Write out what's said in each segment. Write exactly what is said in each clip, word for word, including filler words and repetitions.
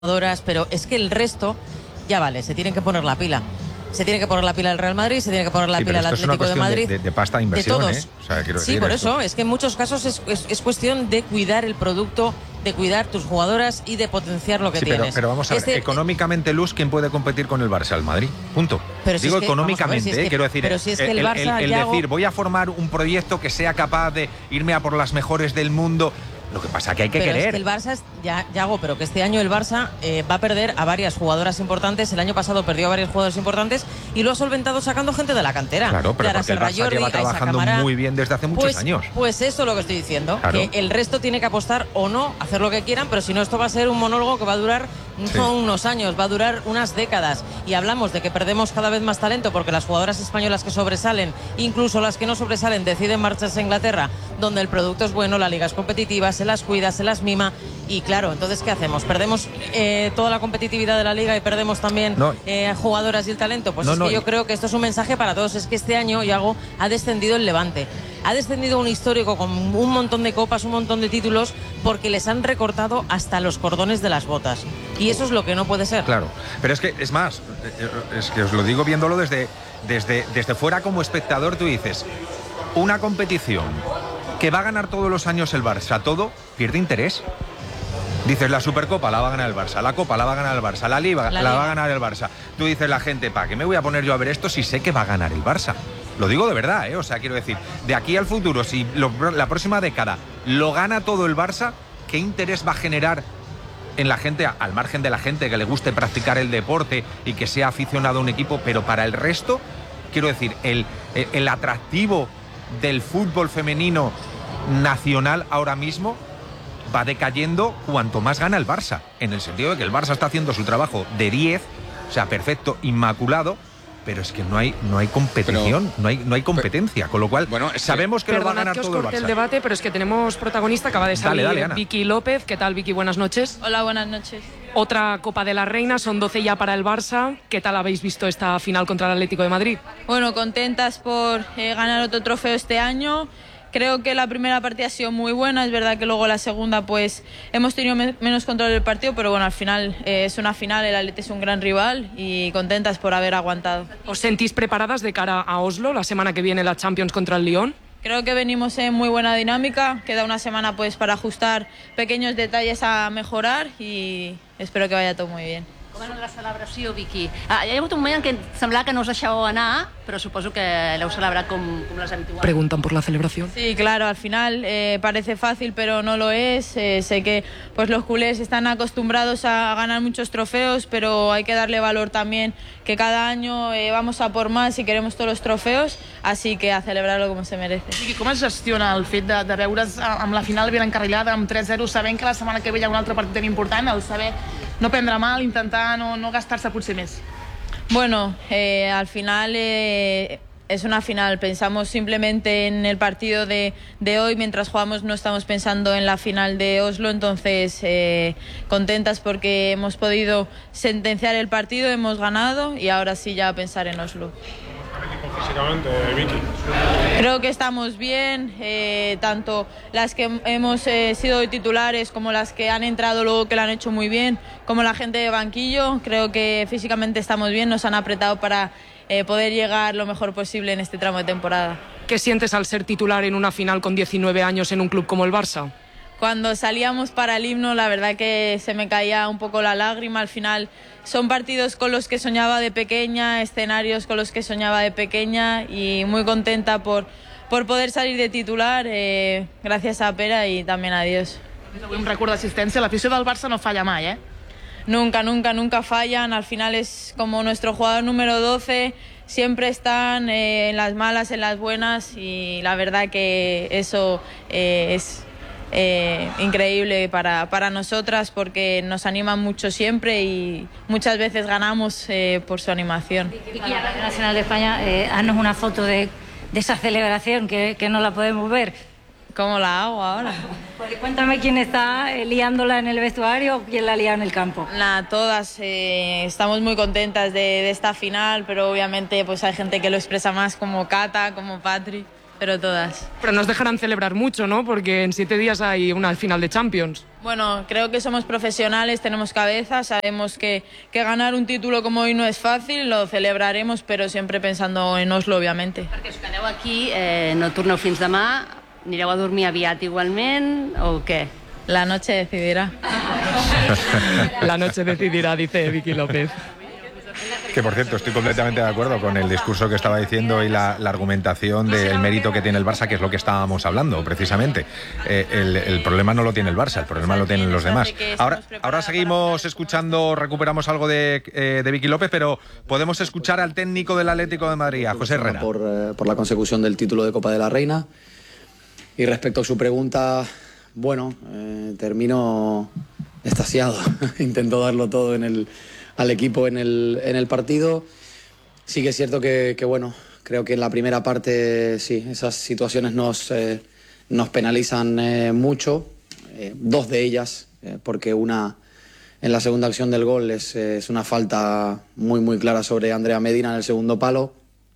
jugadoras, pero es que el resto ya vale, se tienen que poner la pila. Se tiene que poner la pila al Real Madrid, se tiene que poner la sí, pila al Atlético de Madrid. De, de, de pasta de inversión, de todos. ¿eh? O sea, quiero sí, decir por esto. eso, es que en muchos casos es, es, es cuestión de cuidar el producto, de cuidar tus jugadoras y de potenciar lo que sí, tienes. Pero, pero vamos a ver, este, económicamente, Luz, ¿quién puede competir con el Barça? El Madrid, punto. Pero si Digo es que, económicamente, ver, si es ¿eh? que, quiero decir, pero si es que el, el, Barça, el, el Yago, decir, voy a formar un proyecto que sea capaz de irme a por las mejores del mundo. Lo que pasa que hay que pero querer. Es que el Barça, es, ya, Yago, pero que este año el Barça eh, va a perder a varias jugadoras importantes. El año pasado perdió a varios jugadores importantes y lo ha solventado sacando gente de la cantera. Claro, pero porque el Barça Jordi, lleva trabajando Camará, muy bien desde hace muchos pues, años. Pues eso es lo que estoy diciendo. Claro. Que el resto tiene que apostar o no, hacer lo que quieran, pero si no, esto va a ser un monólogo que va a durar no sí. unos años, va a durar unas décadas. Y hablamos de que perdemos cada vez más talento porque las jugadoras españolas que sobresalen, incluso las que no sobresalen, deciden marcharse a Inglaterra, donde el producto es bueno, la liga es competitiva, se las cuida, se las mima. Y claro, entonces ¿qué hacemos? ¿Perdemos eh, toda la competitividad de la liga y perdemos también no. eh, jugadoras y el talento? Pues no, es no. que yo creo que esto es un mensaje para todos. Es que este año, Yago, ha descendido el Levante. Ha descendido un histórico con un montón de copas, un montón de títulos, porque les han recortado hasta los cordones de las botas. Y eso es lo que no puede ser. Claro, pero es que, es más, es que os lo digo viéndolo desde, desde, desde fuera como espectador, tú dices, una competición que va a ganar todos los años el Barça, todo, pierde interés. Dices, la Supercopa la va a ganar el Barça, la Copa la va a ganar el Barça, la Liga la, la Liga. va a ganar el Barça. Tú dices, la gente, ¿para qué me voy a poner yo a ver esto si sé que va a ganar el Barça? Lo digo de verdad, ¿eh? O sea, quiero decir, de aquí al futuro, si lo, la próxima década lo gana todo el Barça, ¿qué interés va a generar en la gente, al margen de la gente que le guste practicar el deporte y que sea aficionado a un equipo? Pero para el resto, quiero decir, el, el, el atractivo del fútbol femenino nacional ahora mismo va decayendo cuanto más gana el Barça, en el sentido de que el Barça está haciendo su trabajo de diez, o sea, perfecto, inmaculado, pero es que no hay no hay competición, pero, no hay no hay competencia, pero, con lo cual bueno, sabemos que, que lo va a ganar que os todo el corte Barça. el debate, pero es que tenemos protagonista, acaba de salir dale, dale, Vicky López. ¿Qué tal, Vicky? Buenas noches. Hola, buenas noches. Otra Copa de la Reina, son doce ya para el Barça. ¿Qué tal habéis visto esta final contra el Atlético de Madrid? Bueno, contentas por eh, ganar otro trofeo este año. Creo que la primera partida ha sido muy buena, es verdad que luego la segunda pues hemos tenido me menos control del partido, pero bueno, al final eh, es una final, el Atleti es un gran rival y contentas por haber aguantado. ¿Os sentís preparadas de cara a Oslo, la semana que viene la Champions contra el Lyon? Creo que venimos en muy buena dinámica, queda una semana pues para ajustar pequeños detalles a mejorar y espero que vaya todo muy bien. Com era la celebració, Vicky? Ah, hi ha hagut un moment en què semblava que no us deixàveu anar, però suposo que l'heu celebrat com, com les habituals. Preguntan por la celebración. Sí, claro, al final eh, parece fácil, pero no lo es. Eh, sé que pues los culés están acostumbrados a ganar muchos trofeos, pero hay que darle valor también, que cada año eh, vamos a por más y queremos todos los trofeos, así que a celebrarlo como se merece. Vicky, com es gestiona el fet de, de veure's amb la final ben encarrilada, amb tres zero, sabent que la setmana que ve hi ha un altre partit tan important, el saber no prendre mal, intentar no, no gastar-se potser més? Bueno, eh, al final eh, es una final, pensamos simplemente en el partido de, de hoy, mientras jugamos no estamos pensando en la final de Oslo, entonces eh, contentas porque hemos podido sentenciar el partido, hemos ganado y ahora sí ya pensar en Oslo. Físicamente, Vicky. Creo que estamos bien, eh, tanto las que hemos eh, sido titulares como las que han entrado luego que lo han hecho muy bien, como la gente de banquillo. Creo que físicamente estamos bien, nos han apretado para eh, poder llegar lo mejor posible en este tramo de temporada. ¿Qué sientes al ser titular en una final con diecinueve años en un club como el Barça? Cuando salíamos para el himno, la verdad que se me caía un poco la lágrima. Al final son partidos con los que soñaba de pequeña, escenarios con los que soñaba de pequeña y muy contenta por, por poder salir de titular, eh, gracias a Pera y también a Dios. Un record d'assistència, l'afició del Barça no falla mai, ¿eh? Nunca, nunca, nunca fallan. Al final es como nuestro jugador número doce, siempre están eh, en las malas, en las buenas y la verdad que eso eh, es... Eh, increíble para, para nosotras porque nos animan mucho siempre y muchas veces ganamos eh, por su animación. Vicky, a Radio Nacional de España, eh, haznos una foto de, de esa celebración que, que no la podemos ver. ¿Cómo la hago ahora? Pues cuéntame quién está eh, liándola en el vestuario o quién la lía en el campo. Nada, todas eh, estamos muy contentas de, de esta final, pero obviamente pues hay gente que lo expresa más, como Cata, como Patri. Pero todas. Pero nos dejarán celebrar mucho, ¿no? Porque en siete días hay una final de Champions. Bueno, creo que somos profesionales, tenemos cabeza, sabemos que, que ganar un título como hoy no es fácil, lo celebraremos, pero siempre pensando en Oslo, obviamente. Perquè us quedeu aquí, eh, no torneu fins demà, anireu a dormir aviat igualment o què? La noche decidirá. La noche decidirá, dice Vicky López. Que por cierto, estoy completamente de acuerdo con el discurso que estaba diciendo y la, la argumentación del mérito que tiene el Barça, que es lo que estábamos hablando precisamente. Eh, el, el problema no lo tiene el Barça, el problema lo tienen los demás. Ahora, ahora seguimos escuchando, recuperamos algo de, eh, de Vicky López, pero podemos escuchar al técnico del Atlético de Madrid, a José Herrera. Por, eh, por la consecución del título de Copa de la Reina. Y respecto a su pregunta, bueno, eh, termino extasiado. Intento darlo todo en el... al equipo en el, en el partido. Sí que es cierto que, que, bueno, creo que en la primera parte, sí, esas situaciones nos, eh, nos penalizan eh, mucho, eh, dos de ellas, eh, porque una en la segunda acción del gol es, eh, es una falta muy, muy clara sobre Andrea Medina en el segundo palo,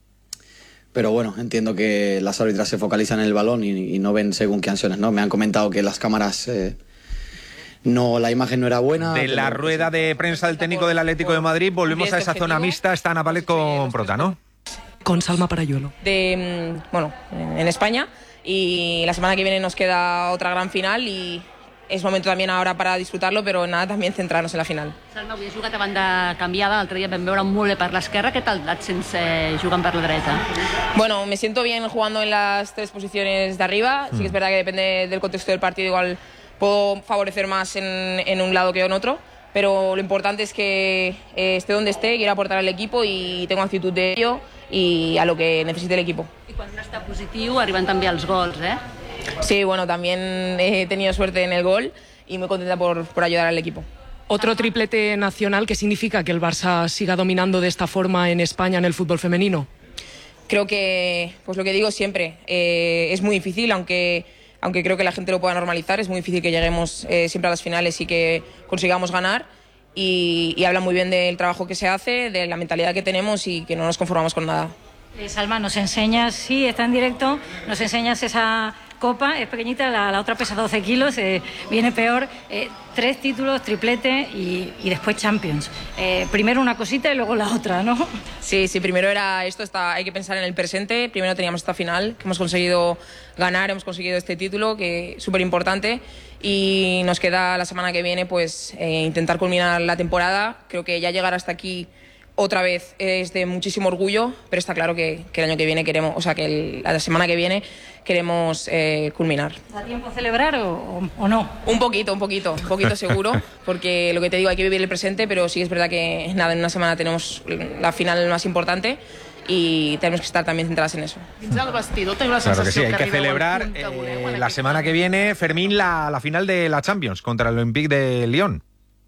pero bueno, entiendo que las árbitras se focalizan en el balón y, y no ven según qué acciones, ¿no? Me han comentado que las cámaras... Eh, No, la imagen no era buena. De la rueda de prensa del técnico del Atlético de Madrid, volvemos a esa zona mixta. Está Ana Valet con Prota, ¿no? Con Salma Parayuelo. De, bueno, en España, y la semana que viene nos queda otra gran final y és momento también ahora para disfrutarlo, pero nada, también centrarnos en la final. Salma, avui has jugat a banda canviada, l'altre dia vam veure molt bé per l'esquerra, què tal et sents eh, jugant per la dreta? Bueno, me siento bien jugando en las tres posiciones de arriba, sí que es verdad que depende del contexto del partido, igual puedo favorecer más en, en un lado que en otro, pero lo importante es que eh, esté donde esté, quiero aportar al equipo y tengo actitud de ello y a lo que necesite el equipo. I quan no està positiu arriben també els gols, eh? Sí, bueno, también he tenido suerte en el gol y muy contenta por, por ayudar al equipo. Otro triplete nacional, ¿qué significa que el Barça siga dominando de esta forma en España en el fútbol femenino? Creo que, pues lo que digo siempre, eh, es muy difícil, aunque... aunque creo que la gente lo pueda normalizar, es muy difícil que lleguemos eh, siempre a las finales y que consigamos ganar, y, y habla muy bien del trabajo que se hace, de la mentalidad que tenemos y que no nos conformamos con nada. Eh, Salma, nos enseñas, sí, está en directo, nos enseñas esa copa, es pequeñita, la, la otra pesa doce kilos, eh, viene peor, eh, tres títulos, triplete y, y después Champions. Eh, primero una cosita y luego la otra, ¿no? Sí, sí, primero era esto, está, hay que pensar en el presente, primero teníamos esta final, que hemos conseguido ganar, hemos conseguido este título, que es súper importante, y nos queda la semana que viene pues eh, intentar culminar la temporada. Creo que ya llegar hasta aquí otra vez es de muchísimo orgullo, pero está claro que, que el año que viene queremos, o sea, que el, la semana que viene queremos eh, culminar. ¿Da tiempo a celebrar o, o, o no? Un poquito, un poquito, un poquito seguro, porque lo que te digo, hay que vivir el presente, pero sí es verdad que nada, en una semana tenemos la final más importante y tenemos que estar también centradas en eso. Claro que sí, hay que celebrar eh, la semana que viene, Fermín, la, la final de la Champions contra el Olympique de Lyon.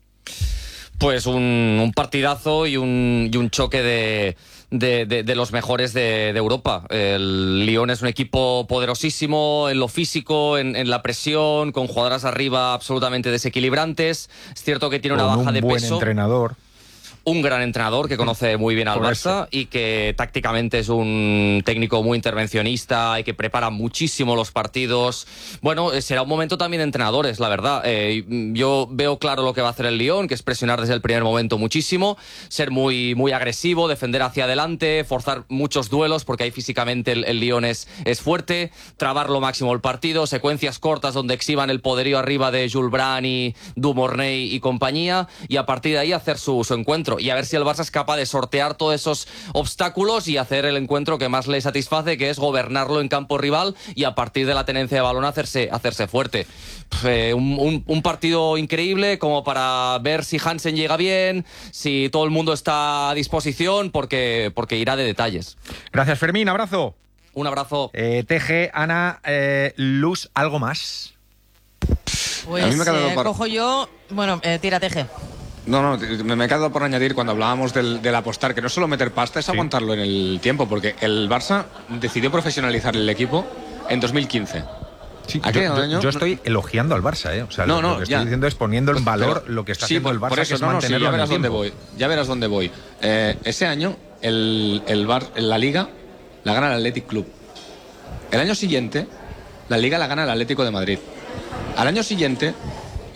Pues un, un partidazo y un, y un choque de, de, de, de los mejores de, de Europa. El Lyon es un equipo poderosísimo en lo físico, en, en la presión, con jugadoras arriba absolutamente desequilibrantes. Es cierto que tiene una con baja un de buen peso. entrenador. Un gran entrenador que conoce muy bien al Por Barça eso. y que tácticamente es un técnico muy intervencionista y que prepara muchísimo los partidos. Bueno, eh, será un momento también de entrenadores, la verdad. Eh, yo veo claro lo que va a hacer el Lyon, que es presionar desde el primer momento muchísimo, ser muy, muy agresivo, defender hacia adelante, forzar muchos duelos, porque ahí físicamente el, el Lyon es, es fuerte, trabar lo máximo el partido, secuencias cortas donde exhiban el poderío arriba de Jules Brany, Dumornay y compañía, y a partir de ahí hacer su, su encuentro. Y a ver si el Barça es capaz de sortear todos esos obstáculos y hacer el encuentro que más le satisface, que es gobernarlo en campo rival y a partir de la tenencia de balón hacerse, hacerse fuerte. Eh, un, un, un partido increíble como para ver si Hansen llega bien, si todo el mundo está a disposición, porque, porque irá de detalles. Gracias, Fermín, abrazo. Un abrazo. Eh, T G, Ana, eh, Luz, ¿algo más? Pues A mí me ha quedado eh, por- cojo yo... Bueno, eh, tira, T G. No, no, me me he quedado por añadir cuando hablábamos del, del apostar, que no es solo meter pasta, es aguantarlo en el tiempo, porque el Barça decidió profesionalizar el equipo en dos mil quince. Sí, ¿A qué yo, yo- año? yo estoy elogiando al Barça, ¿eh? O sea, No, lo, no, lo que ya. estoy diciendo es poniendo en valor Pero- lo que está sí, haciendo el por Barça, eso, que es no, no, sí, mantenerlo ya en el verás dónde tiempo. voy. Ya verás dónde voy. Eh, ese año el, el Bar, la Liga la gana el Athletic Club. El año siguiente la Liga la gana el Atlético de Madrid. Al año siguiente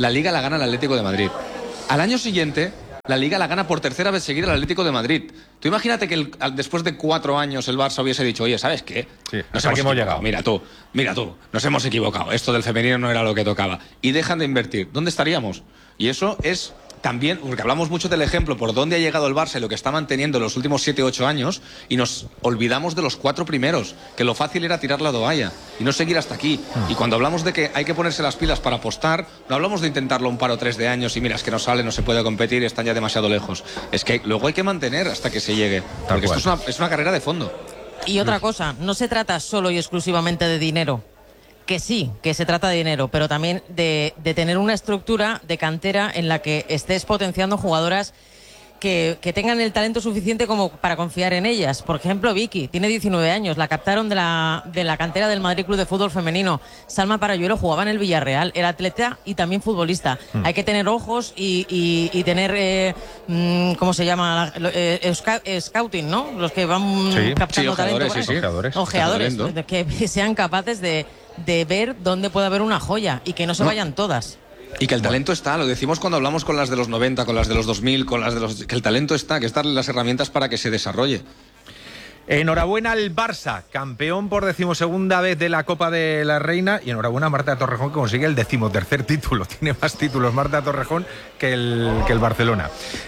la Liga la gana el Atlético de Madrid. Al año siguiente, la Liga la gana por tercera vez seguida el Atlético de Madrid. Tú imagínate que el, después de cuatro años el Barça hubiese dicho, oye, ¿sabes qué? Sí, nos hemos, hemos llegado. Mira tú, mira tú, nos hemos equivocado. Esto del femenino no era lo que tocaba. Y dejan de invertir. ¿Dónde estaríamos? Y eso es también, porque hablamos mucho del ejemplo por dónde ha llegado el Barça y lo que está manteniendo en los últimos siete u ocho años, y nos olvidamos de los cuatro primeros, que lo fácil era tirar la toalla y no seguir hasta aquí. Y cuando hablamos de que hay que ponerse las pilas para apostar, no hablamos de intentarlo un par o tres de años y mira, es que no sale, no se puede competir, están ya demasiado lejos. Es que luego hay que mantener hasta que se llegue, porque esto es una, es una carrera de fondo. Y otra cosa, no se trata solo y exclusivamente de dinero. Que sí, que se trata de dinero, pero también de, de tener una estructura de cantera en la que estés potenciando jugadoras que, que tengan el talento suficiente como para confiar en ellas. Por ejemplo, Vicky, tiene diecinueve años, la captaron de la, de la cantera del Madrid Club de Fútbol Femenino. Salma Parayuelo jugaba en el Villarreal, era atleta y también futbolista. Mm. Hay que tener ojos y, y, y tener, eh, ¿cómo se llama? Eh, scouting, ¿no? Los que van sí. captando sí, talento. Sí, sí, ojeadores. Ojeadores, que sean capaces de, de ver dónde puede haber una joya y que no se no. vayan todas. Y que el talento está, lo decimos cuando hablamos con las de los noventa, con las de los dos mil, con las de los... que el talento está, que es darle las herramientas para que se desarrolle. Enhorabuena al Barça, campeón por decimosegunda vez de la Copa de la Reina, y enhorabuena a Marta Torrejón, que consigue el decimotercer título. Tiene más títulos Marta Torrejón que el, que el Barcelona.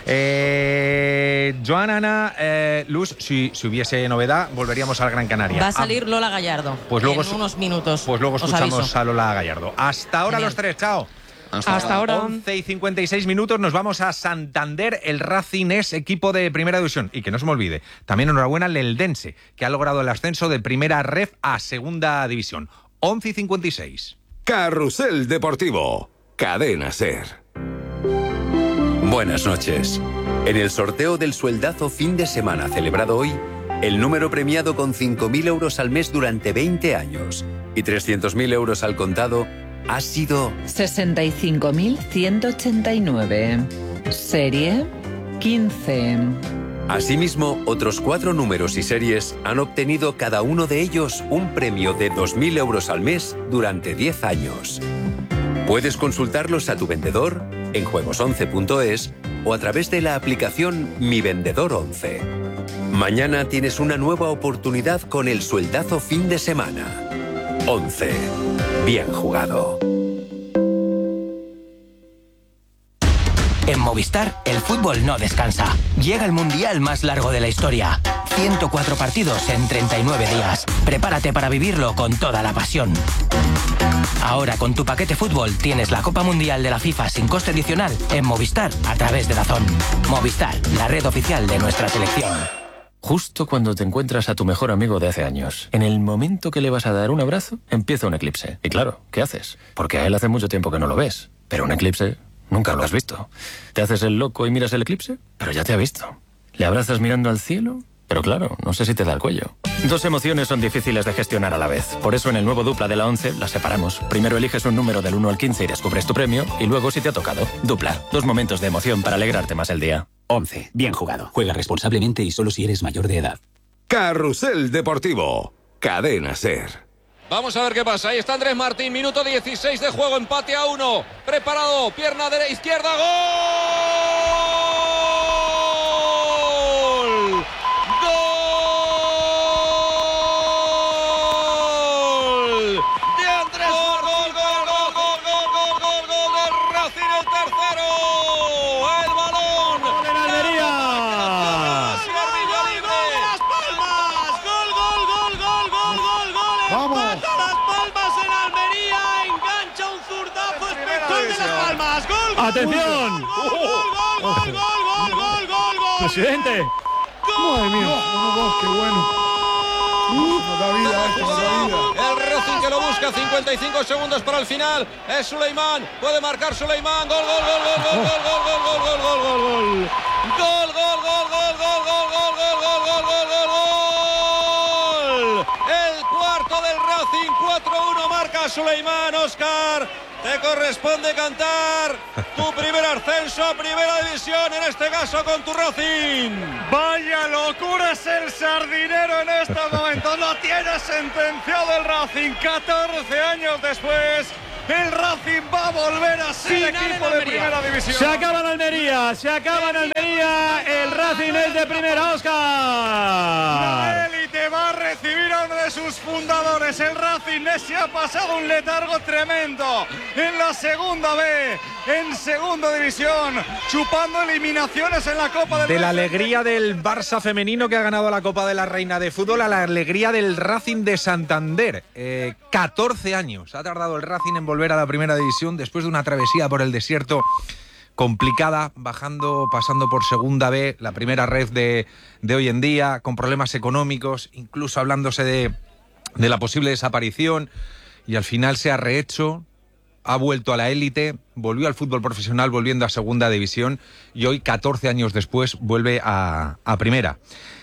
Eh, Joan, Ana, eh, Luz, si, si hubiese novedad, volveríamos al Gran Canaria. Va a salir Lola Gallardo pues luego, en unos minutos. Pues luego escuchamos a Lola Gallardo. Hasta ahora Genial. Los tres, chao. Hasta, Hasta ahora. once y cincuenta y seis minutos, nos vamos a Santander. El Racing es equipo de primera división. Y que no se me olvide, también enhorabuena al Eldense, que ha logrado el ascenso de primera ref a segunda división. once y cincuenta y seis. Carrusel Deportivo, Cadena SER. Buenas noches. En el sorteo del sueldazo fin de semana celebrado hoy, el número premiado con cinco mil euros al mes durante veinte años y trescientos mil euros al contado ha sido sesenta y cinco mil ciento ochenta y nueve. Serie quince. Asimismo, otros cuatro números y series han obtenido cada uno de ellos un premio de dos mil euros al mes durante diez años. Puedes consultarlos a tu vendedor en juegos once punto es o a través de la aplicación Mi Vendedor once. Mañana tienes una nueva oportunidad con el sueldazo fin de semana. once. Bien jugado. En Movistar, el fútbol no descansa. Llega el mundial más largo de la historia. ciento cuatro partidos en treinta y nueve días. Prepárate para vivirlo con toda la pasión. Ahora con tu paquete fútbol tienes la Copa Mundial de la FIFA sin coste adicional en Movistar a través de DAZN. Movistar, la red oficial de nuestra selección. Justo cuando te encuentras a tu mejor amigo de hace años, en el momento que le vas a dar un abrazo, empieza un eclipse. Y claro, ¿qué haces? Porque a él hace mucho tiempo que no lo ves. Pero un eclipse nunca lo has visto. ¿Te haces el loco y miras el eclipse? Pero ya te ha visto. ¿Le abrazas mirando al cielo? Pero claro, no sé si te da el cuello. Dos emociones son difíciles de gestionar a la vez. Por eso en el nuevo Dupla de la once las separamos. Primero eliges un número del uno al quince y descubres tu premio. Y luego si te ha tocado. Dupla. Dos momentos de emoción para alegrarte más el día. once. Bien jugado. Juega responsablemente y solo si eres mayor de edad. Carrusel Deportivo. Cadena SER. Vamos a ver qué pasa. Ahí está Andrés Martín. Minuto dieciséis de juego. Empate a uno. Preparado. Pierna de la izquierda. ¡Gol! ¡Atención! ¡Gol, gol, gol, gol, gol, gol, gol, gol! ¡Presidente! ¡Madre mía! ¡Qué bueno! ¡Uf! Nos da vida esto, nos da vida. El Racing que lo busca, cincuenta y cinco segundos para el final. Es Suleimán, puede marcar Suleimán. ¡Gol, gol, gol, gol, gol, gol, gol, gol, gol, gol, gol, gol, gol! ¡Gol, gol, gol, gol, gol, gol, gol, gol, gol, gol, gol, gol, gol! El cuarto del Racing, cuatro uno marca Suleimán. Óscar, te corresponde cantar tu primer ascenso a primera división, en este caso con tu Racing. Vaya locura es el sardinero en este momento. Lo tiene sentenciado el Racing. catorce años después El Racing va a volver a ser Final equipo en de Almería. primera división. Se acaba en Almería, se acaba en Almería. El Racing es de primera, Óscar. La élite va a recibir a uno de sus fundadores. El Racing se ha pasado un letargo tremendo en la segunda B, en segunda división, chupando eliminaciones en la Copa del De la Rey. alegría del Barça femenino que ha ganado la Copa de la Reina de Fútbol a la alegría del Racing de Santander. Eh, catorce años ha tardado el Racing en volver a la primera división después de una travesía por el desierto complicada, bajando, pasando por segunda B, la primera red de, de hoy en día, con problemas económicos, incluso hablándose de, de la posible desaparición, y al final se ha rehecho, ha vuelto a la élite, volvió al fútbol profesional volviendo a segunda división y hoy, catorce años después, vuelve a, a primera.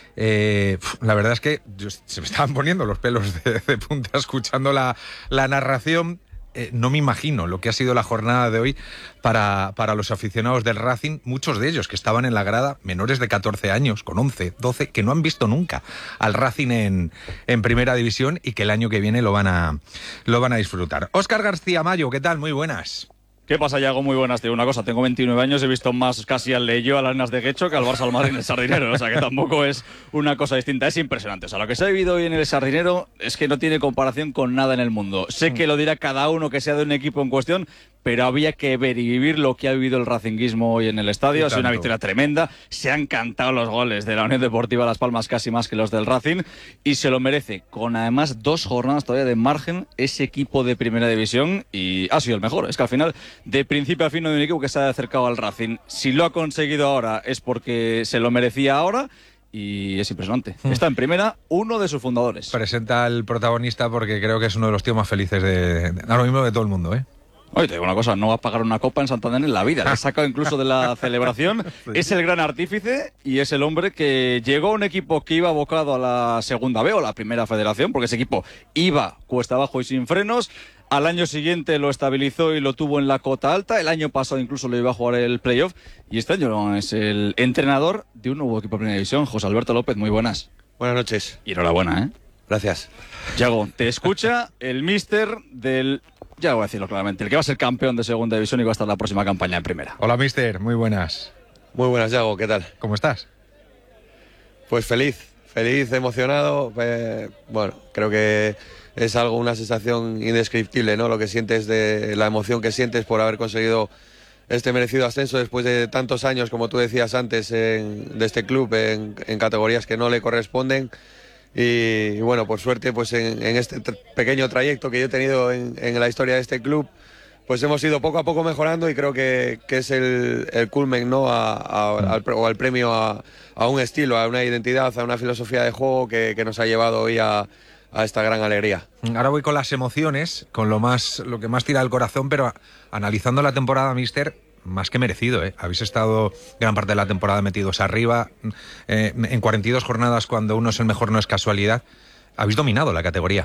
Eh, la verdad es que yo, se me estaban poniendo los pelos de, de punta escuchando la, la narración. Eh, no me imagino lo que ha sido la jornada de hoy para, para los aficionados del Racing, muchos de ellos que estaban en la grada, menores de catorce años, con once, doce, que no han visto nunca al Racing en, en primera división y que el año que viene lo van a, lo van a disfrutar. Óscar García Mayo, ¿qué tal? Muy buenas. ¿Qué pasa, Yago? Muy buenas. Te digo una cosa, tengo veintinueve años, he visto más casi al Leyo, a las Arenas de Guecho, que al Barça, al Madrid en el Sardinero. O sea, que tampoco es una cosa distinta. Es impresionante. O sea, lo que se ha vivido hoy en el Sardinero es que no tiene comparación con nada en el mundo. Sé que lo dirá cada uno que sea de un equipo en cuestión, pero había que ver y vivir lo que ha vivido el racinguismo hoy en el estadio. Ha sido una victoria tremenda. Se han cantado los goles de la Unión Deportiva Las Palmas casi más que los del Racing y se lo merece. Con además dos jornadas todavía de margen ese equipo de primera división y ha sido el mejor. Es que al final, de principio a fin, no hay un equipo que se haya acercado al Racing. Si lo ha conseguido ahora es porque se lo merecía ahora. Y es impresionante. Está en primera uno de sus fundadores. Presenta al protagonista porque creo que es uno de los tíos más felices de, de ahora mismo de todo el mundo, ¿eh? Oye, te digo una cosa, no va a pagar una copa en Santander en la vida. Le ha sacado incluso de la celebración. Sí. Es el gran artífice y es el hombre que llegó a un equipo que iba abocado a la segunda B o la primera federación, porque ese equipo iba cuesta abajo y sin frenos. Al año siguiente lo estabilizó y lo tuvo en la cota alta. El año pasado incluso lo iba a jugar el playoff. Y este año es el entrenador de un nuevo equipo de primera división, José Alberto López. Muy buenas. Buenas noches. Y enhorabuena, ¿eh? Gracias. Yago, te escucha el míster del... Ya voy a decirlo claramente, el que va a ser campeón de segunda división y va a estar la próxima campaña en primera. Hola, mister, muy buenas. Muy buenas, Yago, ¿qué tal? ¿Cómo estás? Pues feliz, feliz, emocionado. Eh, bueno, creo que es algo, una sensación indescriptible, ¿no? Lo que sientes, de la emoción que sientes por haber conseguido este merecido ascenso después de tantos años, como tú decías antes, en, de este club en, en categorías que no le corresponden. Y, y bueno, por suerte, pues en, en este tra- pequeño trayecto que yo he tenido en, en la historia de este club, pues hemos ido poco a poco mejorando y creo que, que es el, el culmen, ¿no? a, a, al, o al premio a, a un estilo, a una identidad, a una filosofía de juego que, que nos ha llevado hoy a, a esta gran alegría. Ahora voy con las emociones, con lo más, lo que más tira del corazón, pero a, analizando la temporada, mister, más que merecido, ¿eh? Habéis estado gran parte de la temporada metidos arriba, eh, en cuarenta y dos jornadas, cuando uno es el mejor no es casualidad. Habéis dominado la categoría.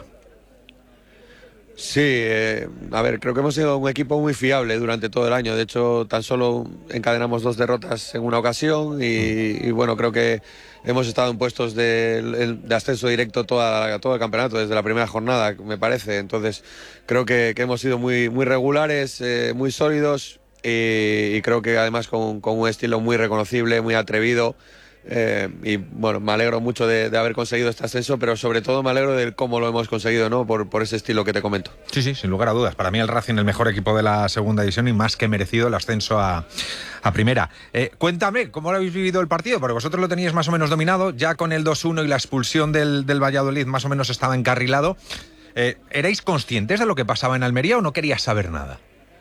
Sí, eh, a ver, creo que hemos sido un equipo muy fiable durante todo el año. De hecho, tan solo encadenamos dos derrotas en una ocasión y, y bueno, creo que hemos estado en puestos de, de ascenso directo toda, todo el campeonato, desde la primera jornada, me parece. Entonces, creo que, que hemos sido muy, muy regulares, eh, muy sólidos. Y, y creo que además con, con un estilo muy reconocible, muy atrevido. Eh, y bueno, me alegro mucho de, de haber conseguido este ascenso, pero sobre todo me alegro de cómo lo hemos conseguido, ¿no? Por, por ese estilo que te comento. Sí, sí, sin lugar a dudas. Para mí el Racing el mejor equipo de la segunda división y más que merecido el ascenso a, a primera. Eh, cuéntame, ¿cómo lo habéis vivido el partido? Porque vosotros lo teníais más o menos dominado, ya con el dos uno y la expulsión del, del Valladolid más o menos estaba encarrilado. Eh, ¿Erais conscientes de lo que pasaba en Almería o no querías saber nada?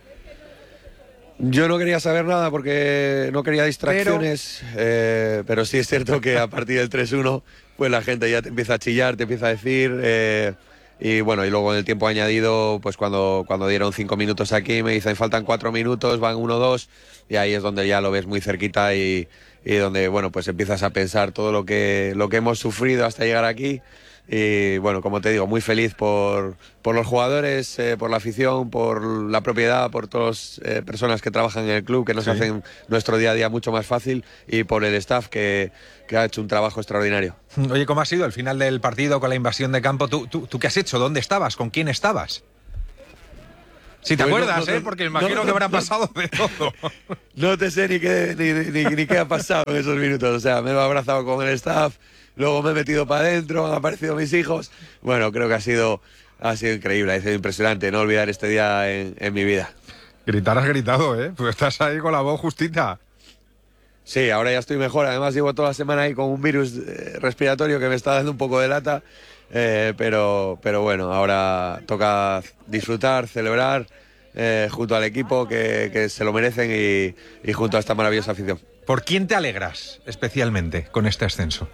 Yo no quería saber nada porque no quería distracciones, pero, eh, pero sí es cierto que a partir del tres uno pues la gente ya te empieza a chillar, te empieza a decir, eh, y bueno, y luego en el tiempo añadido, pues cuando, cuando dieron cinco minutos aquí me dicen faltan cuatro minutos, van uno dos, y ahí es donde ya lo ves muy cerquita y, y donde, bueno, pues empiezas a pensar todo lo que, lo que hemos sufrido hasta llegar aquí. Y bueno, como te digo, muy feliz por, por los jugadores, eh, por la afición, por la propiedad, por todas las eh, personas que trabajan en el club, que nos sí. hacen nuestro día a día mucho más fácil, y por el staff que, que ha hecho un trabajo extraordinario. Oye, ¿cómo ha sido el final del partido con la invasión de campo? ¿Tú, tú, tú qué has hecho? ¿Dónde estabas? ¿Con quién estabas? Si te Pues acuerdas, no, no, ¿eh? no, Porque imagino no, que habrá no, pasado de todo. No te sé ni qué, ni, ni, ni qué ha pasado en esos minutos. O sea, me he abrazado con el staff, luego me he metido para adentro, han aparecido mis hijos. Bueno, creo que ha sido, ha sido increíble, ha sido impresionante no olvidar este día en, en mi vida. Gritar has gritado, ¿eh? Pues estás ahí con la voz justita. Sí, ahora ya estoy mejor. Además llevo toda la semana ahí con un virus eh, respiratorio que me está dando un poco de lata. Eh, pero, pero bueno, ahora toca disfrutar, celebrar eh, junto al equipo que, que se lo merecen y, y junto a esta maravillosa afición. ¿Por quién te alegras especialmente con este ascenso?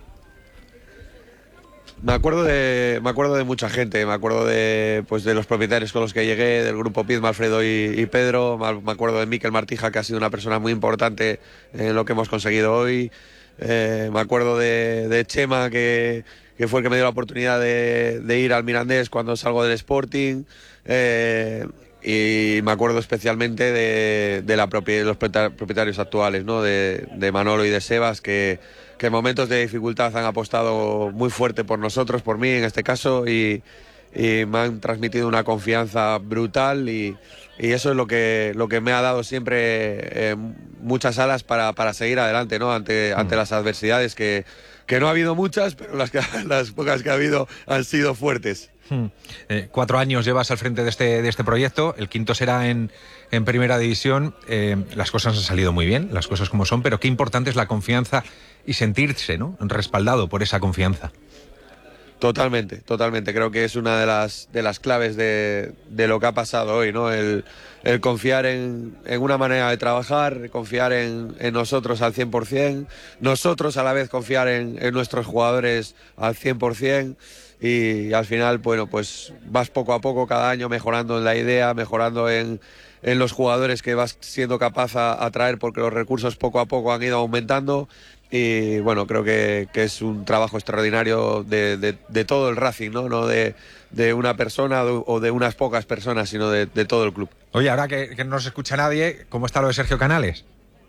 Me acuerdo de, me acuerdo de mucha gente, me acuerdo de, pues, de los propietarios con los que llegué, del grupo Pizma, Alfredo y, y Pedro, me acuerdo de Miquel Martija, que ha sido una persona muy importante en lo que hemos conseguido hoy, eh, me acuerdo de, de Chema, que, que fue el que me dio la oportunidad de, de ir al Mirandés cuando salgo del Sporting, eh, y me acuerdo especialmente de, de, la propia, de los propietarios actuales, ¿no? de, de Manolo y de Sebas, que que en momentos de dificultad han apostado muy fuerte por nosotros, por mí en este caso, y, y me han transmitido una confianza brutal y, y eso es lo que, lo que me ha dado siempre eh, muchas alas para, para seguir adelante, ¿no? ante, ante las adversidades, que, que no ha habido muchas, pero las, que, las pocas que ha habido han sido fuertes. Hmm. Eh, cuatro años llevas al frente de este, de este proyecto, el quinto será en, en Primera División. Eh, las cosas han salido muy bien, las cosas como son, pero qué importante es la confianza y sentirse, ¿no?, respaldado por esa confianza. Totalmente, totalmente. Creo que es una de las, de las claves de, de lo que ha pasado hoy, ¿no? El, el confiar en, en una manera de trabajar, confiar en, en nosotros al cien por cien, nosotros a la vez confiar en, en nuestros jugadores al cien por cien. Y al final, bueno, pues vas poco a poco cada año mejorando en la idea, mejorando en, en los jugadores que vas siendo capaz a, a traer, porque los recursos poco a poco han ido aumentando. Y bueno, creo que, que es un trabajo extraordinario de, de, de todo el Racing, no, no de, de una persona o de unas pocas personas, sino de, de todo el club. Oye, ahora que, que no se escucha nadie, ¿cómo está lo de Sergio Canales?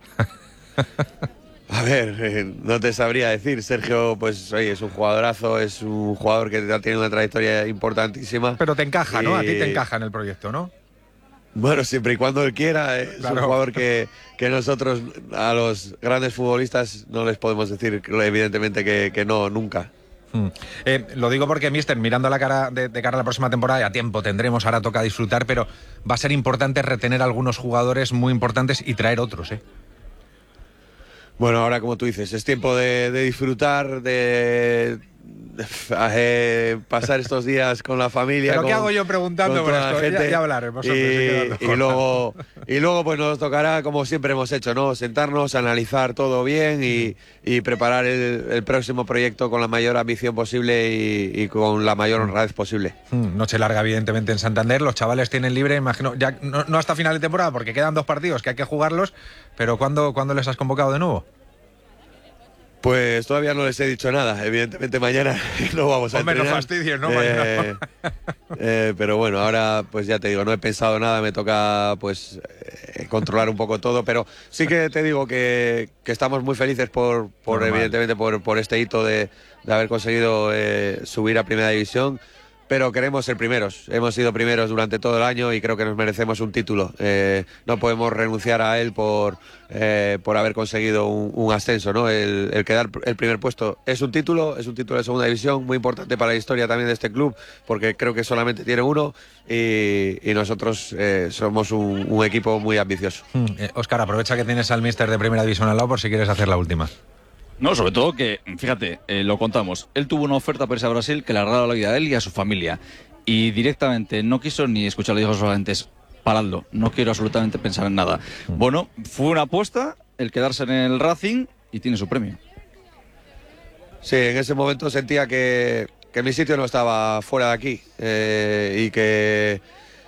A ver, eh, no te sabría decir. Sergio, pues oye, es un jugadorazo, es un jugador que ha tenido una trayectoria importantísima. Pero te encaja, ¿no? Y... A ti te encaja en el proyecto, ¿no? Bueno, siempre y cuando él quiera. Es claro. un jugador que, que nosotros, a los grandes futbolistas, no les podemos decir, evidentemente, que, que no, nunca. Hmm. Eh, lo digo porque, mister, mirando la cara de, de cara a la próxima temporada, ya tiempo tendremos, ahora toca disfrutar, pero va a ser importante retener algunos jugadores muy importantes y traer otros, ¿eh? Bueno, ahora como tú dices, es tiempo de, de disfrutar, de, de eh, pasar estos días con la familia. ¿Pero con, qué hago yo preguntando con esto? Gente, ya, ya hablaremos. Y, hombre, y, luego, y luego pues nos tocará, como siempre hemos hecho, ¿no? Sentarnos, analizar todo bien y, y preparar el, el próximo proyecto con la mayor ambición posible y, y con la mayor honradez posible. Hmm, noche larga, evidentemente, en Santander. Los chavales tienen libre, imagino, ya no, no hasta final de temporada, porque quedan dos partidos que hay que jugarlos, pero ¿cuándo, ¿cuándo les has convocado de nuevo? Pues todavía no les he dicho nada. Evidentemente mañana no vamos a Hombre, entrenar. no fastidies, ¿no? Eh, eh, pero bueno, ahora pues ya te digo, no he pensado nada, me toca pues eh, controlar un poco todo, pero sí que te digo que, que estamos muy felices por, por evidentemente por, por este hito de, de haber conseguido eh, subir a Primera División. Pero queremos ser primeros. Hemos sido primeros durante todo el año y creo que nos merecemos un título. Eh, no podemos renunciar a él por, eh, por haber conseguido un, un ascenso, ¿no? El, el quedar el primer puesto es un título, es un título de segunda división muy importante para la historia también de este club, porque creo que solamente tiene uno y, y nosotros eh, somos un, un equipo muy ambicioso. Hmm. Eh, Óscar, aprovecha que tienes al míster de Primera División al lado por si quieres hacer la última. No, sobre todo que, fíjate, eh, lo contamos. Él tuvo una oferta para irse a Brasil que le arreglaba la vida a él y a su familia. Y directamente no quiso ni escuchar, le dijo a sus agentes, paradlo, no quiero absolutamente pensar en nada. Bueno, fue una apuesta el quedarse en el Racing y tiene su premio. Sí, en ese momento sentía que, que mi sitio no estaba fuera de aquí eh, y que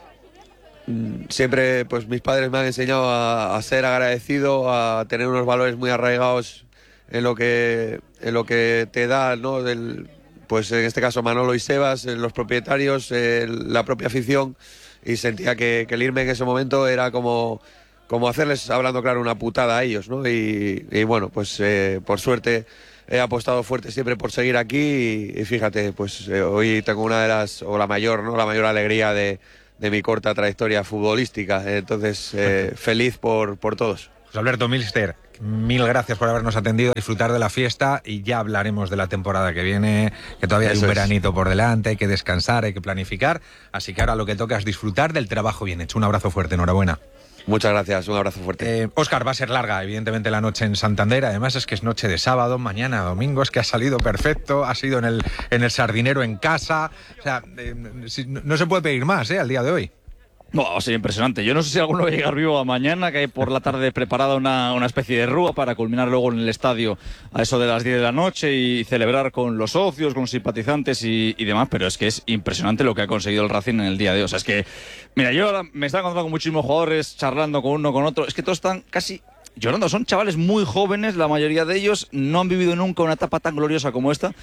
mm, siempre pues mis padres me han enseñado a, a ser agradecido, a tener unos valores muy arraigados en lo que en lo que te da, ¿no? Del, pues en este caso Manolo y Sebas, los propietarios, eh, la propia afición, y sentía que, que el irme en ese momento era como, como hacerles, hablando claro, una putada a ellos, ¿no? Y, y bueno, pues eh, por suerte he apostado fuerte siempre por seguir aquí y, y fíjate, pues eh, hoy tengo una de las, o la mayor, ¿no? La mayor alegría de, de mi corta trayectoria futbolística. Entonces, eh, feliz por, por todos. José Alberto, mister, mil gracias por habernos atendido, disfrutar de la fiesta y ya hablaremos de la temporada que viene, que todavía hay un veranito por delante, hay que descansar, hay que planificar, así que ahora lo que toca es disfrutar del trabajo bien hecho. Un abrazo fuerte, enhorabuena. Muchas gracias, un abrazo fuerte. Eh, Óscar, va a ser larga, evidentemente, la noche en Santander, además es que es noche de sábado, mañana domingo, es que ha salido perfecto, ha sido en el, en el Sardinero en casa, o sea, eh, no se puede pedir más, ¿eh?, al día de hoy. No, va a ser impresionante. Yo no sé si alguno va a llegar vivo a mañana, que hay por la tarde preparada una, una especie de rúa para culminar luego en el estadio a eso de las diez de la noche y celebrar con los socios, con los simpatizantes y, y demás, pero es que es impresionante lo que ha conseguido el Racing en el día de hoy. O sea, es que, mira, yo ahora me estaba encontrando con muchísimos jugadores, charlando con uno, con otro, es que todos están casi llorando. Son chavales muy jóvenes, la mayoría de ellos no han vivido nunca una etapa tan gloriosa como esta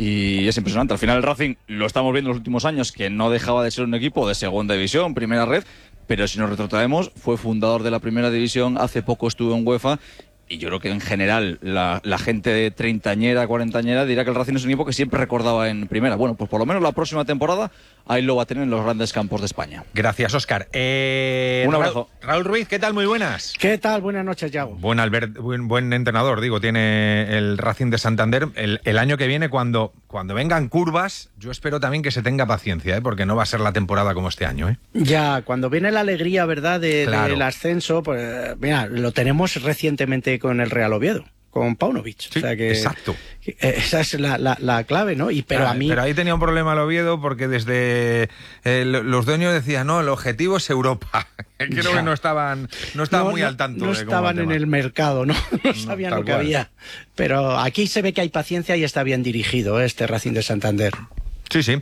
y es impresionante. Al final el Racing lo estamos viendo en los últimos años, que no dejaba de ser un equipo de segunda división, primera red, pero si nos retrotraemos, fue fundador de la primera división, hace poco estuvo en UEFA. Y yo creo que en general la, la gente de treintañera, cuarentañera dirá que el Racing es un equipo que siempre recordaba en primera. Bueno, pues por lo menos la próxima temporada ahí lo va a tener en los grandes campos de España. Gracias, Óscar. Eh, un abrazo. Raúl, Raúl Ruiz, ¿qué tal? Muy buenas. ¿Qué tal? Buenas noches, Yago. Buen, Albert, buen, buen entrenador, digo, tiene el Racing de Santander. El, el año que viene, cuando, cuando vengan curvas, yo espero también que se tenga paciencia, ¿eh? Porque no va a ser la temporada como este año, ¿eh? Ya, cuando viene la alegría, ¿verdad?, de, claro. del ascenso, pues mira, lo tenemos recientemente con el Real Oviedo, con Paunovic. Sí, o sea que, exacto. Que, esa es la, la, la clave, ¿no? Y pero claro, a mí. Pero ahí tenía un problema el Oviedo porque desde eh, los dueños decían, no, el objetivo es Europa. Creo ya. que no estaban, no estaban no, muy no, al tanto. No de cómo estaban en el mercado, ¿no? No sabían no, lo que cual. había. Pero aquí se ve que hay paciencia y está bien dirigido, ¿eh? Este Racing de Santander. Sí, sí.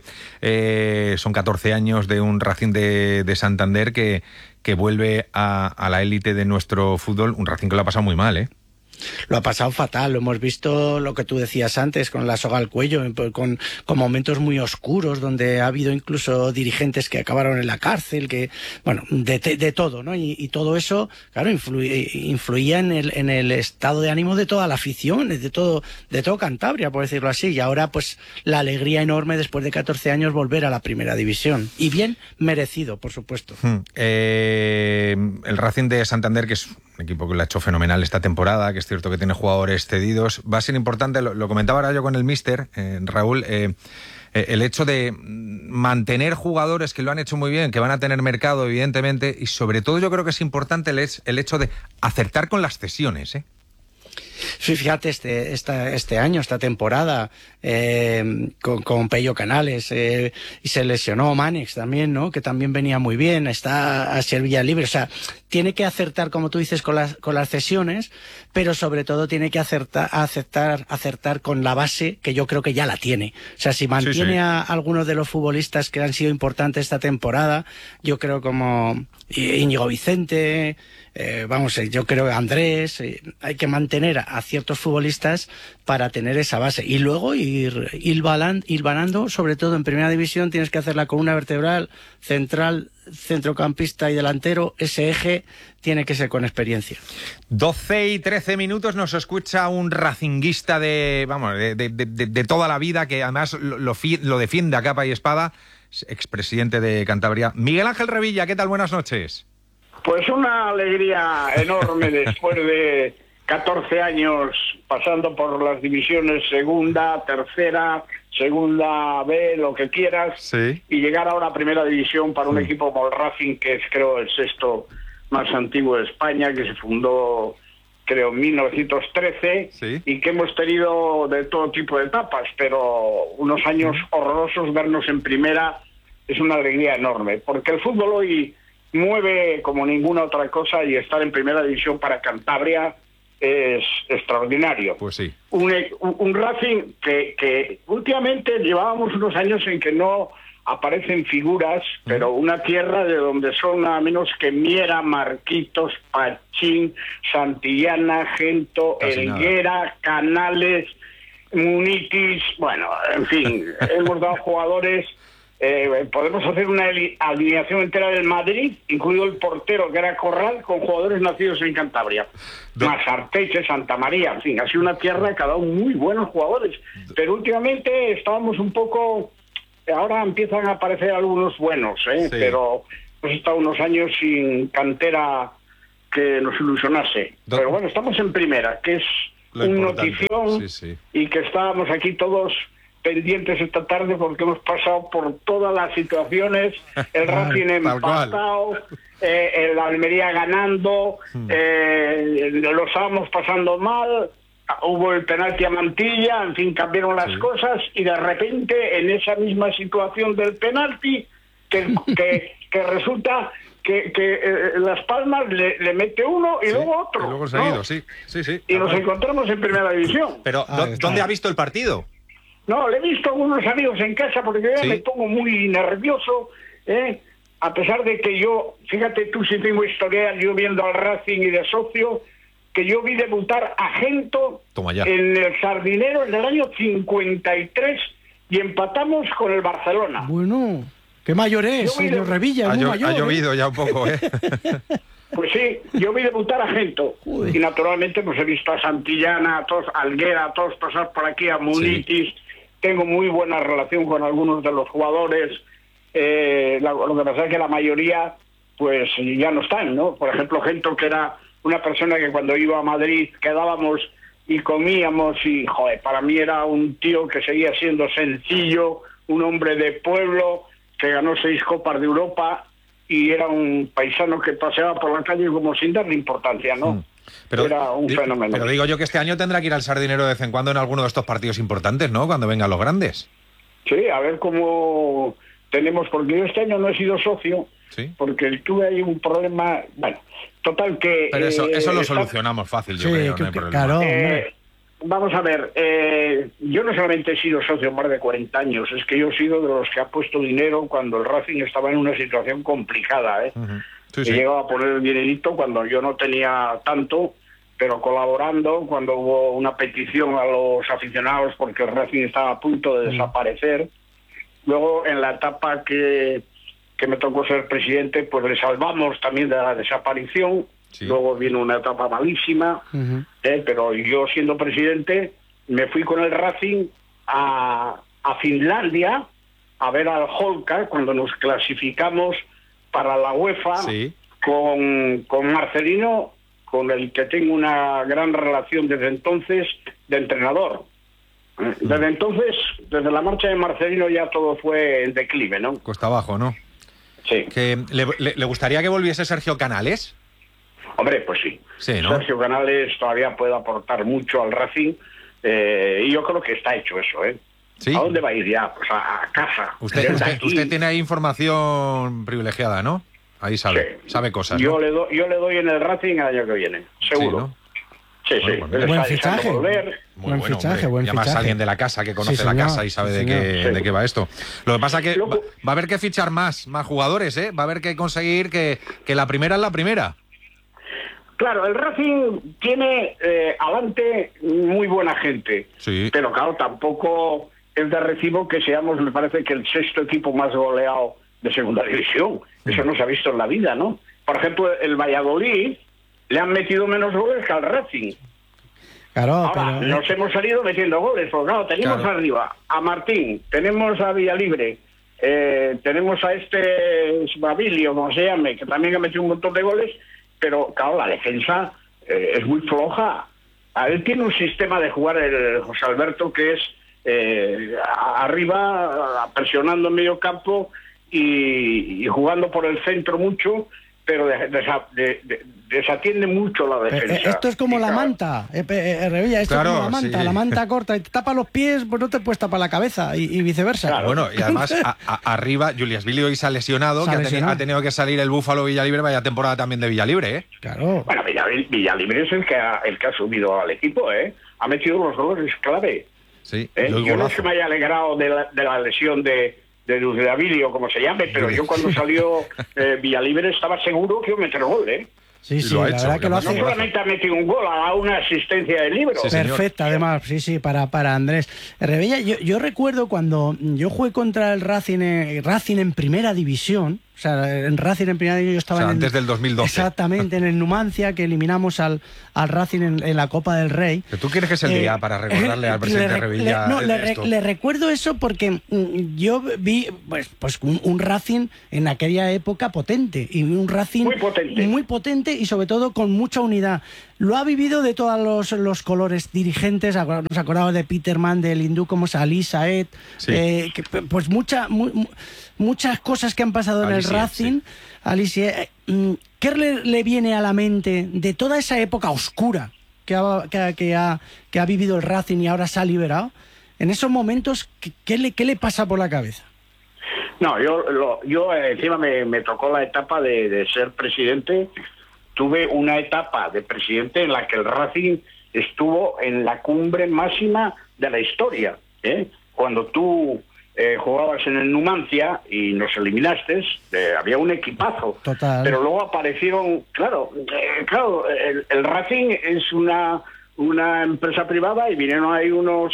Eh, son catorce años de un Racing de, de Santander que, que vuelve a, a la élite de nuestro fútbol. Un Racing que lo ha pasado muy mal, ¿eh? Lo ha pasado fatal, lo hemos visto lo que tú decías antes, con la soga al cuello, con, con momentos muy oscuros donde ha habido incluso dirigentes que acabaron en la cárcel, que bueno, de, de todo, ¿no? Y, y todo eso, claro, influía, influía en el, en el estado de ánimo de toda la afición, de todo, de todo Cantabria, por decirlo así, y ahora pues la alegría enorme después de catorce años volver a la primera división, y bien merecido, por supuesto. Hmm. Eh, el Racing de Santander, que es un equipo que lo ha hecho fenomenal esta temporada, que es cierto que tiene jugadores cedidos, va a ser importante, lo, lo comentaba ahora yo con el míster, eh, Raúl, eh, eh, el hecho de mantener jugadores que lo han hecho muy bien, que van a tener mercado, evidentemente, y sobre todo yo creo que es importante el, el hecho de acertar con las cesiones, ¿eh? Sí, fíjate, este, esta, este año, esta temporada, eh, con, con Pello Canales, eh, y se lesionó Manex también, ¿no? Que también venía muy bien, está a Sevilla libre, o sea, tiene que acertar, como tú dices, con las, con las cesiones, pero sobre todo tiene que acertar, aceptar, acertar con la base, que yo creo que ya la tiene. O sea, si mantiene sí, sí. a algunos de los futbolistas que han sido importantes esta temporada, yo creo como Íñigo Vicente, eh, vamos, yo creo que Andrés, eh, hay que mantener a ciertos futbolistas para tener esa base y luego ir, ir, balan, ir banando, sobre todo en primera división tienes que hacer la columna vertebral, central, centrocampista y delantero, ese eje tiene que ser con experiencia. doce y trece minutos, nos escucha un racinguista de, vamos, de, de, de, de toda la vida, que además lo, lo, lo defiende a capa y espada, expresidente de Cantabria, Miguel Ángel Revilla. ¿Qué tal? Buenas noches. Pues una alegría enorme después de catorce años pasando por las divisiones segunda, tercera, segunda B, lo que quieras, sí. y llegar ahora a primera división para un sí. equipo como el Racing, que es creo el sexto más antiguo de España, que se fundó creo en mil novecientos trece, sí. y que hemos tenido de todo tipo de etapas, pero unos años horrorosos. Vernos en primera es una alegría enorme, porque el fútbol hoy mueve como ninguna otra cosa, y estar en primera división para Cantabria es extraordinario. Pues sí. Un, un, un Racing que, que últimamente llevábamos unos años en que no aparecen figuras, mm. pero una tierra de donde son nada menos que Miera, Marquitos, Pachín, Santillana, Gento, Casi Elguera, nada. Canales, Munitis, bueno, en fin, hemos dado jugadores. Eh, podemos hacer una alineación entera del Madrid, incluido el portero que era Corral, con jugadores nacidos en Cantabria, Do más Arteche, Santa María, en fin, ha sido una tierra que ha dado muy buenos jugadores, pero últimamente estábamos un poco ahora empiezan a aparecer algunos buenos, ¿eh? Sí. Pero hemos estado unos años sin cantera que nos ilusionase. Do- Pero bueno, estamos en primera, que es Lo un importante. notición, Sí, sí. y que estábamos aquí todos pendientes esta tarde porque hemos pasado por todas las situaciones, el Racing Tal cual. empatado, eh, el Almería ganando, Hmm. eh, lo estábamos pasando mal, hubo el penalti a Mantilla, en fin, cambiaron las Sí. cosas, y de repente en esa misma situación del penalti, que, que, que resulta que, que eh, Las Palmas le, le mete uno y Sí, luego otro. y luego ¿no? seguido, sí, sí, sí. Y nos encontramos en primera división. Pero, Ah, ¿dó- está. ¿dónde ha visto el partido? No, le he visto a unos amigos en casa porque yo ya Sí. me pongo muy nervioso, ¿eh? A pesar de que yo, fíjate tú si tengo historial, yo viendo al Racing y de socio, que yo vi debutar a Gento Toma ya. en el Sardinero en el año cincuenta y tres y empatamos con el Barcelona. Bueno, qué mayor es, Yo vi señor de- Revilla, Ha, muy llo- mayor. ha ¿eh? llovido ya un poco, ¿eh? Pues sí, yo vi debutar a Gento. Y naturalmente pues he visto a Santillana, a todos, a Alguera, a todos pasar por aquí, a Munitis. Tengo muy buena relación con algunos de los jugadores. Eh, la- lo que pasa es que la mayoría pues ya no están, ¿no? Por ejemplo, Gento, que era una persona que cuando iba a Madrid quedábamos y comíamos, y joder, para mí era un tío que seguía siendo sencillo, un hombre de pueblo, que ganó seis Copas de Europa, y era un paisano que paseaba por la calle como sin darle importancia, ¿no? Pero, Era un di- fenómeno. pero digo yo que este año tendrá que ir al Sardinero de vez en cuando en alguno de estos partidos importantes, ¿no? Cuando vengan los grandes. Sí, a ver cómo tenemos, porque yo este año no he sido socio, Sí. porque tuve ahí un problema, bueno, total que... Pero eso, eh, eso lo está- solucionamos fácil, yo Sí, creo, que- no hay que- problema. claro. Eh, hombre. vamos a ver, eh, yo no solamente he sido socio más de cuarenta años, es que yo he sido de los que ha puesto dinero cuando el Racing estaba en una situación complicada, ¿eh? Ujú. Sí, He sí. llegado a poner el dinerito cuando yo no tenía tanto, pero colaborando cuando hubo una petición a los aficionados porque el Racing estaba a punto de desaparecer. Luego, en la etapa que, que me tocó ser presidente, pues le salvamos también de la desaparición. Sí. Luego vino una etapa malísima, Ujú. ¿eh? Pero yo, siendo presidente, me fui con el Racing a, a Finlandia a ver al Holka cuando nos clasificamos para la UEFA Sí. con, con Marcelino, con el que tengo una gran relación desde entonces de entrenador. Eh, Desde entonces, desde la marcha de Marcelino ya todo fue en declive, ¿no? Cuesta abajo, ¿no? Sí. Que, ¿le, le- le gustaría que volviese Sergio Canales? Hombre, pues sí. Sí, ¿no? Sergio Canales todavía puede aportar mucho al Racing, eh, y yo creo que está hecho eso, ¿eh? Sí. ¿A dónde va a ir ya? Pues a, a casa. Usted, Desde usted, aquí. usted tiene ahí información privilegiada, ¿no? Ahí sabe, Sí. sabe cosas, yo ¿no? le doy, yo le doy en el Racing el año que viene, seguro. ¿no? Sí, sí. Bueno, pues Él Buen está deseando fichaje. volver. Muy Buen bueno, fichaje, hombre. buen Y además fichaje. alguien de la casa que conoce Sí, la señor, casa y sabe sí, de, qué, señor. de qué va esto. Lo que pasa que Luego- va, va a haber que fichar más, más jugadores, ¿eh? Va a haber que conseguir que, que la primera es la primera. Claro, el Racing tiene eh, adelante muy buena gente, Sí. pero claro, tampoco es de recibo que seamos, me parece que el sexto equipo más goleado de segunda división. Eso no se ha visto en la vida, ¿no? Por ejemplo, el Valladolid le han metido menos goles que al Racing. Claro, Ahora, pero... nos hemos salido metiendo goles, porque claro, tenemos Claro. arriba a Martín, tenemos a Villalibre, eh, tenemos a este Babilio, como se llame, que también ha metido un montón de goles, pero claro, la defensa eh, es muy floja. A él tiene un sistema de jugar el José Alberto que es eh, a- arriba, a- presionando en medio campo y, y jugando por el centro mucho, pero de- desa- de- de- desatiende mucho la Eh, defensa. eh, Esto es como Y la claro, manta, eh, eh, eh, Revilla, esto Claro, es como la manta, sí. la manta corta y te tapa los pies, pues no te puedes tapar la cabeza y, y viceversa. Claro. Bueno, y además a- a- arriba Julias Billy hoy se ha lesionado, Se ha que ha, teni- lesionado. ha tenido que salir el Búfalo Villalibre, vaya temporada también de Villalibre, ¿eh? Claro. Bueno, Villalibre, Villalibre es el que, ha, el que ha subido al equipo, ¿eh? Ha metido los goles clave. Sí, ¿eh? y hoy Yo no es golazo. que me haya alegrado de la, de la lesión de, de Dudabilio, como se llame, pero yo cuando salió eh, Villalibre estaba seguro que iba a meter gol, ¿eh? Sí, Y sí, lo ha la hecho, verdad que lo además No hace solamente ha metido un gol, ha dado una asistencia de libro. Sí, señor. perfecta, además, sí, sí, para, para Andrés. Revilla, yo, yo recuerdo cuando yo jugué contra el Racing, eh, Racing en primera división, O sea, en Racing en primera división yo estaba o sea, en antes el, del dos mil doce. Exactamente, en el Numancia, que eliminamos al, al Racing en, en la Copa del Rey. ¿Pero tú quieres que es el día eh, para recordarle al presidente le, Revilla? Le, no, le, esto? le recuerdo eso porque mm, yo vi pues, pues un, un Racing en aquella época potente, y un Racing muy potente. muy potente y sobre todo con mucha unidad. Lo ha vivido de todos los, los colores dirigentes, nos acordamos de Peterman, del hindú como Salí, Saed, sí. eh, que, pues mucha, mu, muchas cosas que han pasado en Alicia, el Racing. Sí. Alicia, ¿qué le, le viene a la mente de toda esa época oscura que ha, que, que, ha, que ha vivido el Racing y ahora se ha liberado? En esos momentos, ¿qué, qué, le, qué le pasa por la cabeza? No, yo, lo, yo encima me, me tocó la etapa de, de ser presidente. Tuve una etapa de presidente en la que el Racing estuvo en la cumbre máxima de la historia, ¿eh? Cuando tú eh, jugabas en el Numancia y nos eliminaste, eh, había un equipazo. Total. Pero luego aparecieron, claro, eh, claro, el, el Racing es una, una empresa privada y vinieron ahí unos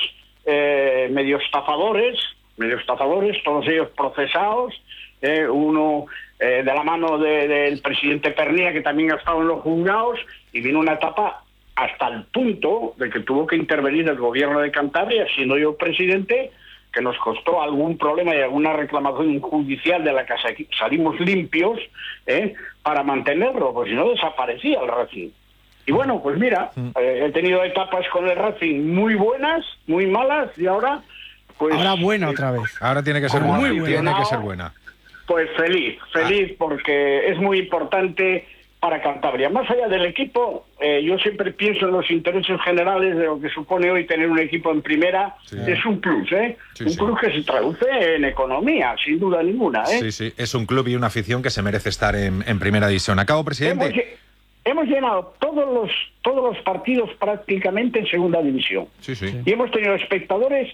eh, medio estafadores, medio estafadores, todos ellos procesados, eh, uno... Eh, de la mano de, del presidente Pernía, que también ha estado en los juzgados, y vino una etapa hasta el punto de que tuvo que intervenir el gobierno de Cantabria, siendo yo presidente, que nos costó algún problema y alguna reclamación judicial de la que salimos limpios, ¿eh? para mantenerlo, pues si no desaparecía el Racing. Y bueno, pues mira, eh, he tenido etapas con el Racing muy buenas, muy malas, y ahora... pues ahora buena otra vez. Ahora tiene que ser buena. Tiene que ser buena. Pues feliz, feliz, ah. porque es muy importante para Cantabria. Más allá del equipo, eh, yo siempre pienso en los intereses generales de lo que supone hoy tener un equipo en primera. Sí. Es un plus, ¿eh? Sí, un sí. plus que se traduce en economía, sin duda ninguna, ¿eh? Sí, sí, es un club y una afición que se merece estar en, en primera división. Acabo, presidente. Hemos, hemos llenado todos los, todos los partidos prácticamente en segunda división. Sí, sí. Y hemos tenido espectadores,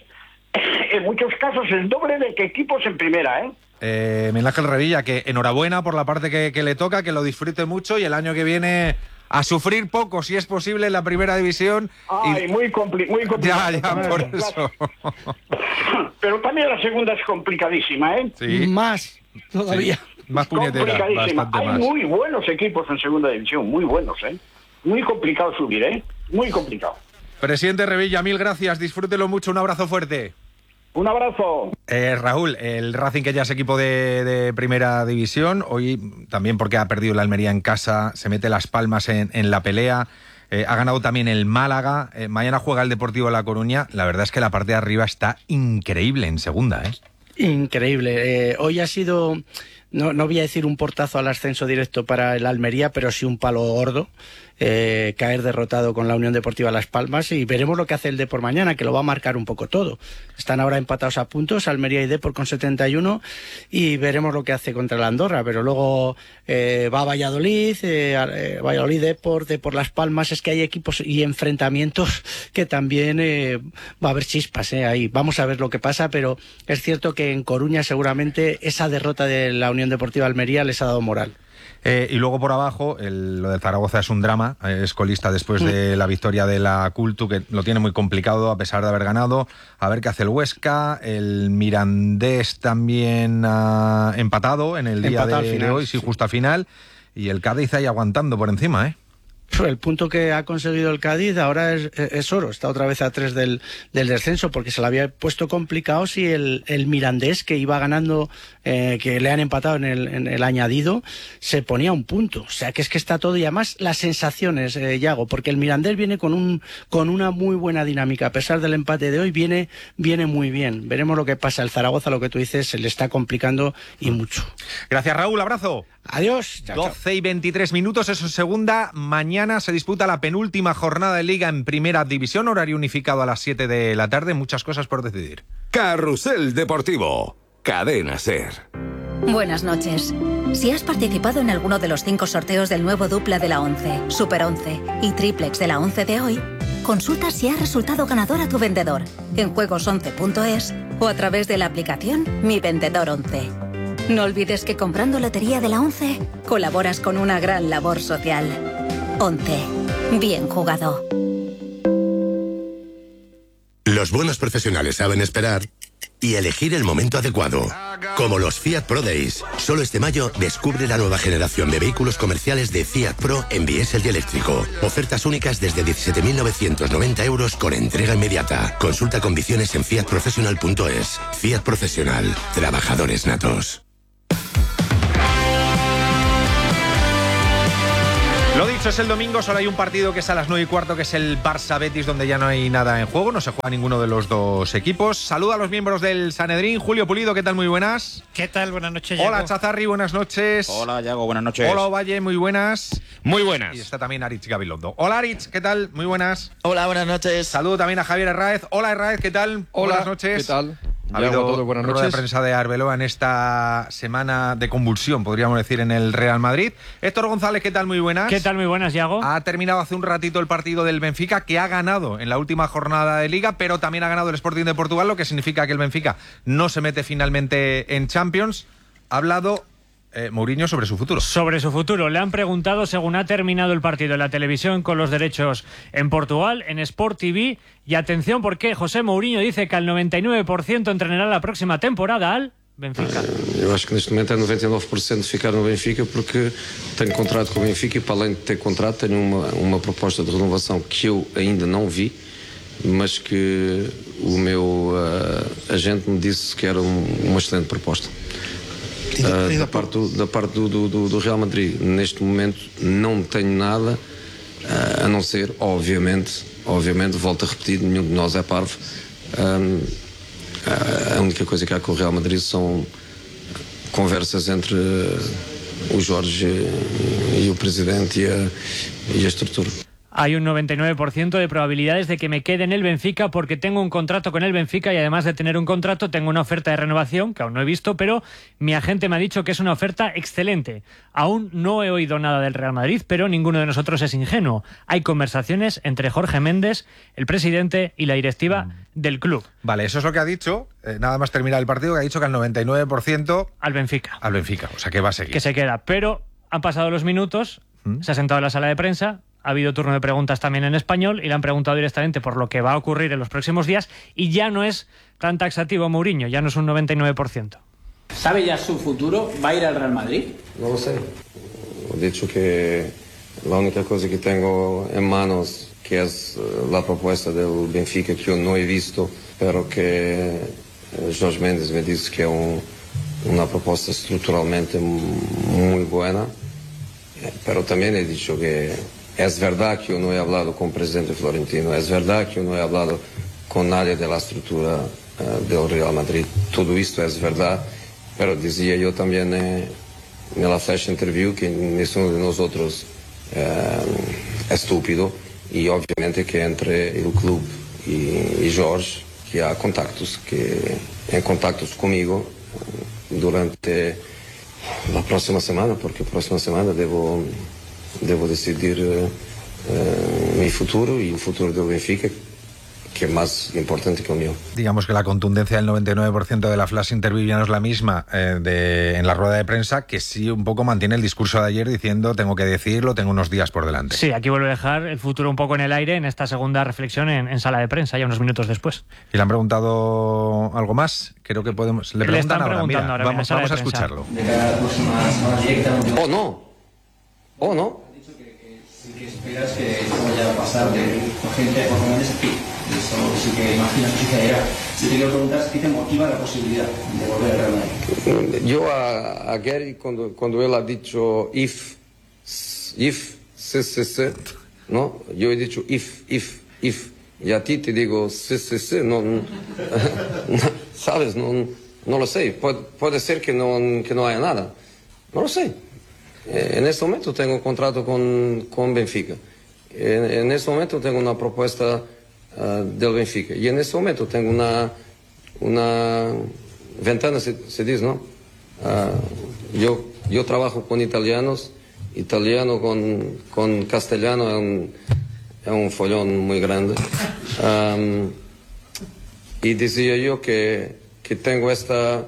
en muchos casos, el doble de que equipos en primera, ¿eh? Eh, Miguel Ángel Revilla, que enhorabuena por la parte que, que le toca, que lo disfrute mucho y el año que viene a sufrir poco, si es posible, en la primera división. Ay, y... muy, compli muy complicado. Ya, ya, por eso. Pero también la segunda es complicadísima, ¿eh? Sí. Más, todavía. Sí. Más puñetera, complicadísima. bastante Hay más. muy buenos equipos en segunda división, muy buenos, ¿eh? Muy complicado subir, ¿eh? Muy complicado. Presidente Revilla, mil gracias, disfrútelo mucho, un abrazo fuerte. Un abrazo. Eh, Raúl, el Racing, que ya es equipo de, de primera división, hoy también porque ha perdido la Almería en casa, se mete Las Palmas en, en la pelea, eh, ha ganado también el Málaga, eh, mañana juega el Deportivo de La Coruña. La verdad es que la parte de arriba está increíble en segunda, ¿eh? Increíble. Eh, hoy ha sido, no, no voy a decir un portazo al ascenso directo para el Almería, pero sí un palo gordo. Eh, caer derrotado con la Unión Deportiva Las Palmas, y veremos lo que hace el Depor mañana, que lo va a marcar un poco todo. Están ahora empatados a puntos, Almería y Depor con setenta y uno, y veremos lo que hace contra el Andorra, pero luego eh, va a Valladolid, eh, eh, Valladolid, Depor, Depor Las Palmas. Es que hay equipos y enfrentamientos que también eh, va a haber chispas eh, ahí. Vamos a ver lo que pasa, pero es cierto que en Coruña seguramente esa derrota de la Unión Deportiva Almería les ha dado moral. Eh, y luego por abajo, el, lo de Zaragoza es un drama, es colista después de la victoria de la Cultu, que lo tiene muy complicado a pesar de haber ganado. A ver qué hace el Huesca, el Mirandés también ha empatado en el día de, final, de hoy, sí, sí, justo al final, y el Cádiz ahí aguantando por encima, ¿eh? El punto que ha conseguido el Cádiz ahora es, es oro, está otra vez a tres del, del descenso, porque se lo había puesto complicado si el, el Mirandés, que iba ganando, eh, que le han empatado en el, en el añadido, se ponía un punto. O sea que es que está todo, y además las sensaciones, eh, Yago, porque el Mirandés viene con un con una muy buena dinámica, a pesar del empate de hoy, viene, viene muy bien. Veremos lo que pasa. El Zaragoza, lo que tú dices, se le está complicando y mucho. Gracias, Raúl, abrazo. Adiós. Chao, doce y veintitrés minutos, eso es segunda. Mañana se disputa la penúltima jornada de Liga en Primera División, horario unificado a las siete de la tarde. Muchas cosas por decidir. Carrusel Deportivo, Cadena SER. Buenas noches. Si has participado en alguno de los cinco sorteos del nuevo dupla de la once, Super once y Triplex de la once de hoy, consulta si ha resultado ganador a tu vendedor en juegos once punto es o a través de la aplicación Mi Vendedor once. No olvides que comprando Lotería de la once colaboras con una gran labor social. once. Bien jugado. Los buenos profesionales saben esperar y elegir el momento adecuado. Como los Fiat Pro Days. Solo este mayo descubre la nueva generación de vehículos comerciales de Fiat Pro en diésel y eléctrico. Ofertas únicas desde diecisiete mil novecientos noventa euros con entrega inmediata. Consulta condiciones en fiat professional punto es. Fiat Profesional. Trabajadores natos. Lo dicho, es el domingo, solo hay un partido que es a las nueve y cuarto, que es el Barça-Betis, donde ya no hay nada en juego, no se juega ninguno de los dos equipos. Saluda a los miembros del Sanedrín. Julio Pulido, ¿qué tal? Muy buenas. ¿Qué tal? Buenas noches, Hola, Yago. Chazarri, buenas noches. Hola, Yago, buenas noches. Hola, Ovalle, muy buenas. Muy buenas. Y está también Aritz Gabilondo. Hola, Aritz, ¿qué tal? Muy buenas. Hola, buenas noches. Saludo también a Javier Herráez. Hola, Herráez, ¿qué tal? Hola, buenas noches. ¿qué tal? Ha habido todo, buenas rueda de noches. prensa de Arbeloa en esta semana de convulsión, podríamos decir, en el Real Madrid. Héctor González, ¿qué tal? Muy buenas. ¿Qué tal? Muy buenas, Yago. Ha terminado hace un ratito el partido del Benfica, que ha ganado en la última jornada de Liga, pero también ha ganado el Sporting de Portugal, lo que significa que el Benfica no se mete finalmente en Champions. Ha hablado eh, Mourinho sobre su futuro. Sobre su futuro. Le han preguntado, según ha terminado el partido en la televisión con los derechos en Portugal, en Sport T V. Y atención, porque José Mourinho dice que al noventa y nueve por ciento entrenará la próxima temporada al Benfica. Eu acho que neste momento é noventa e nove por cento de ficar no Benfica, porque tenho contrato com o Benfica e, para além de ter contrato, tenho uma, uma proposta de renovação que eu ainda não vi, mas que o meu uh, agente me disse que era um, uma excelente proposta. Uh, da parte, do, da parte do, do, do Real Madrid, neste momento não tenho nada, uh, a não ser, obviamente, obviamente, volto a repetir, nenhum de nós é parvo. Um, a única coisa que há com o Real Madrid são conversas entre o Jorge e o presidente e a, e a estrutura. Hay un noventa y nueve por ciento de probabilidades de que me quede en el Benfica porque tengo un contrato con el Benfica y además de tener un contrato tengo una oferta de renovación que aún no he visto, pero mi agente me ha dicho que es una oferta excelente. Aún no he oído nada del Real Madrid, pero ninguno de nosotros es ingenuo. Hay conversaciones entre Jorge Méndez, el presidente y la directiva mm. del club. Vale, eso es lo que ha dicho, eh, nada más terminar el partido, que ha dicho que al noventa y nueve por ciento... Al Benfica. Al Benfica, o sea que va a seguir. Que se queda, pero han pasado los minutos, ¿Mm? se ha sentado en la sala de prensa... Ha habido turno de preguntas también en español y le han preguntado directamente por lo que va a ocurrir en los próximos días y ya no es tan taxativo Mourinho, ya no es un noventa y nueve por ciento. ¿Sabe ya su futuro? ¿Va a ir al Real Madrid? No lo sé. He dicho que la única cosa que tengo en manos, que es la propuesta del Benfica, que yo no he visto, pero que Jorge Méndez me dice que es un, una propuesta estructuralmente muy buena, pero también he dicho que es verdad que yo no he hablado con el presidente Florentino, es verdad que yo no he hablado con nadie de la estructura uh, del Real Madrid. Todo esto es verdad, pero decía yo también eh, en la flash interview que ninguno de nosotros uh, es estúpido y obviamente que entre el club y, y Jorge, que hay contactos, que en contactos conmigo durante la próxima semana, porque la próxima semana debo... Debo decidir uh, uh, mi futuro y el futuro del Benfica, que es más importante que el mío. Digamos que la contundencia del noventa y nueve por ciento de la flash interview ya no es la misma eh, de, en la rueda de prensa, que sí un poco mantiene el discurso de ayer diciendo tengo que decidirlo, tengo unos días por delante. Sí, aquí vuelve a dejar el futuro un poco en el aire en esta segunda reflexión en, en sala de prensa, ya unos minutos después. ¿Y le han preguntado algo más? Creo que podemos... Le, le preguntan están ahora, mira, ahora, vamos, mira, vamos a escucharlo. De cara a la próxima semana directa... ¿O no? ¿O no? Sí que esperas que esto vaya a pasar de gente por lo menos aquí. Eso sí que imaginas que sucederá. Si te quiero preguntar, ¿qué te motiva la posibilidad de volver al Real Madrid? Yo a, a Gary, cuando, cuando él ha dicho if, if, sí, sí, sí, ¿no? Yo he dicho if, if, if. Y a ti te digo sí, sí, sí, no, no ¿sabes? No, no lo sé. Puede, puede ser que no, que no haya nada. No lo sé. En este momento tengo un contrato con, con Benfica. En, en este momento tengo una propuesta uh, del Benfica. Y en este momento tengo una, una ventana, se, se dice, ¿no? Uh, yo, yo trabajo con italianos. Italiano con, con castellano es un, es un follón muy grande. Um, y decía yo que, que tengo esta,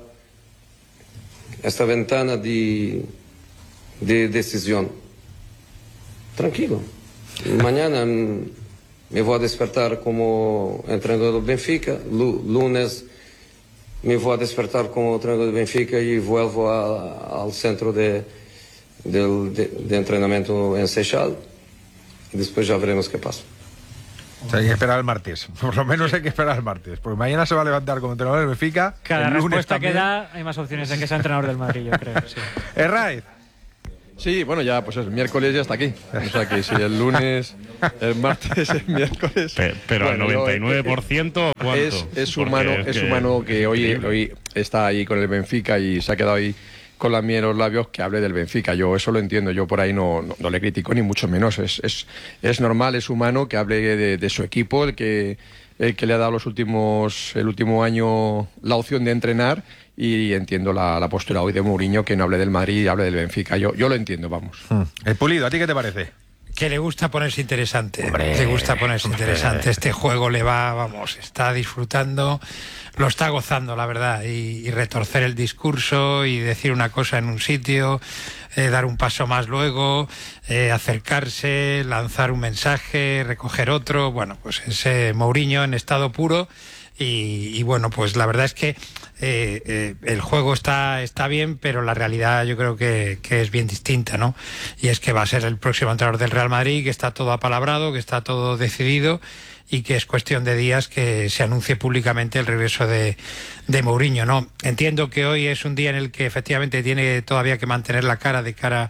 esta ventana de... de decisión. Tranquilo. Mañana me voy a despertar como entrenador del Benfica. Lunes me voy a despertar como entrenador de Benfica y vuelvo a, al centro de, de, de, de entrenamiento en Seixal y después ya veremos qué pasa. O sea, hay que esperar el martes, por lo menos hay que esperar el martes, porque mañana se va a levantar como entrenador del Benfica. Cada el lunes respuesta también. que da hay más opciones de que sea entrenador del Madrid, yo creo. Sí. Herraiz. Sí, bueno, ya pues el miércoles ya está aquí. O sea que si el lunes, el martes, el miércoles. Pero, pero bueno, al noventa y nueve por ciento, ¿cuánto? Es, es Porque humano, es es que- humano que hoy, hoy está ahí con el Benfica y se ha quedado ahí con la miel en los labios que hable del Benfica. Yo eso lo entiendo, yo por ahí no, no, no le critico ni mucho menos. Es, es, es normal, es humano que hable de, de su equipo, el que, el que le ha dado los últimos, el último año la opción de entrenar, y entiendo la, la postura hoy de Mourinho, que no hable del Madrid y hable del Benfica. Yo, yo lo entiendo, vamos. El Pulido, ¿a ti qué te parece? Que le gusta ponerse interesante, Hombre, le gusta ponerse hombre. interesante. Este juego le va, vamos, está disfrutando, lo está gozando, la verdad, y, y retorcer el discurso y decir una cosa en un sitio, eh, dar un paso más luego, eh, acercarse, lanzar un mensaje, recoger otro. Bueno, pues ese Mourinho en estado puro. Y, y bueno, pues la verdad es que eh, eh, el juego está, está bien, pero la realidad yo creo que, que es bien distinta, ¿no? Y es que va a ser el próximo entrenador del Real Madrid, que está todo apalabrado, que está todo decidido y que es cuestión de días que se anuncie públicamente el regreso de, de Mourinho, ¿no? Entiendo que hoy es un día en el que efectivamente tiene todavía que mantener la cara de cara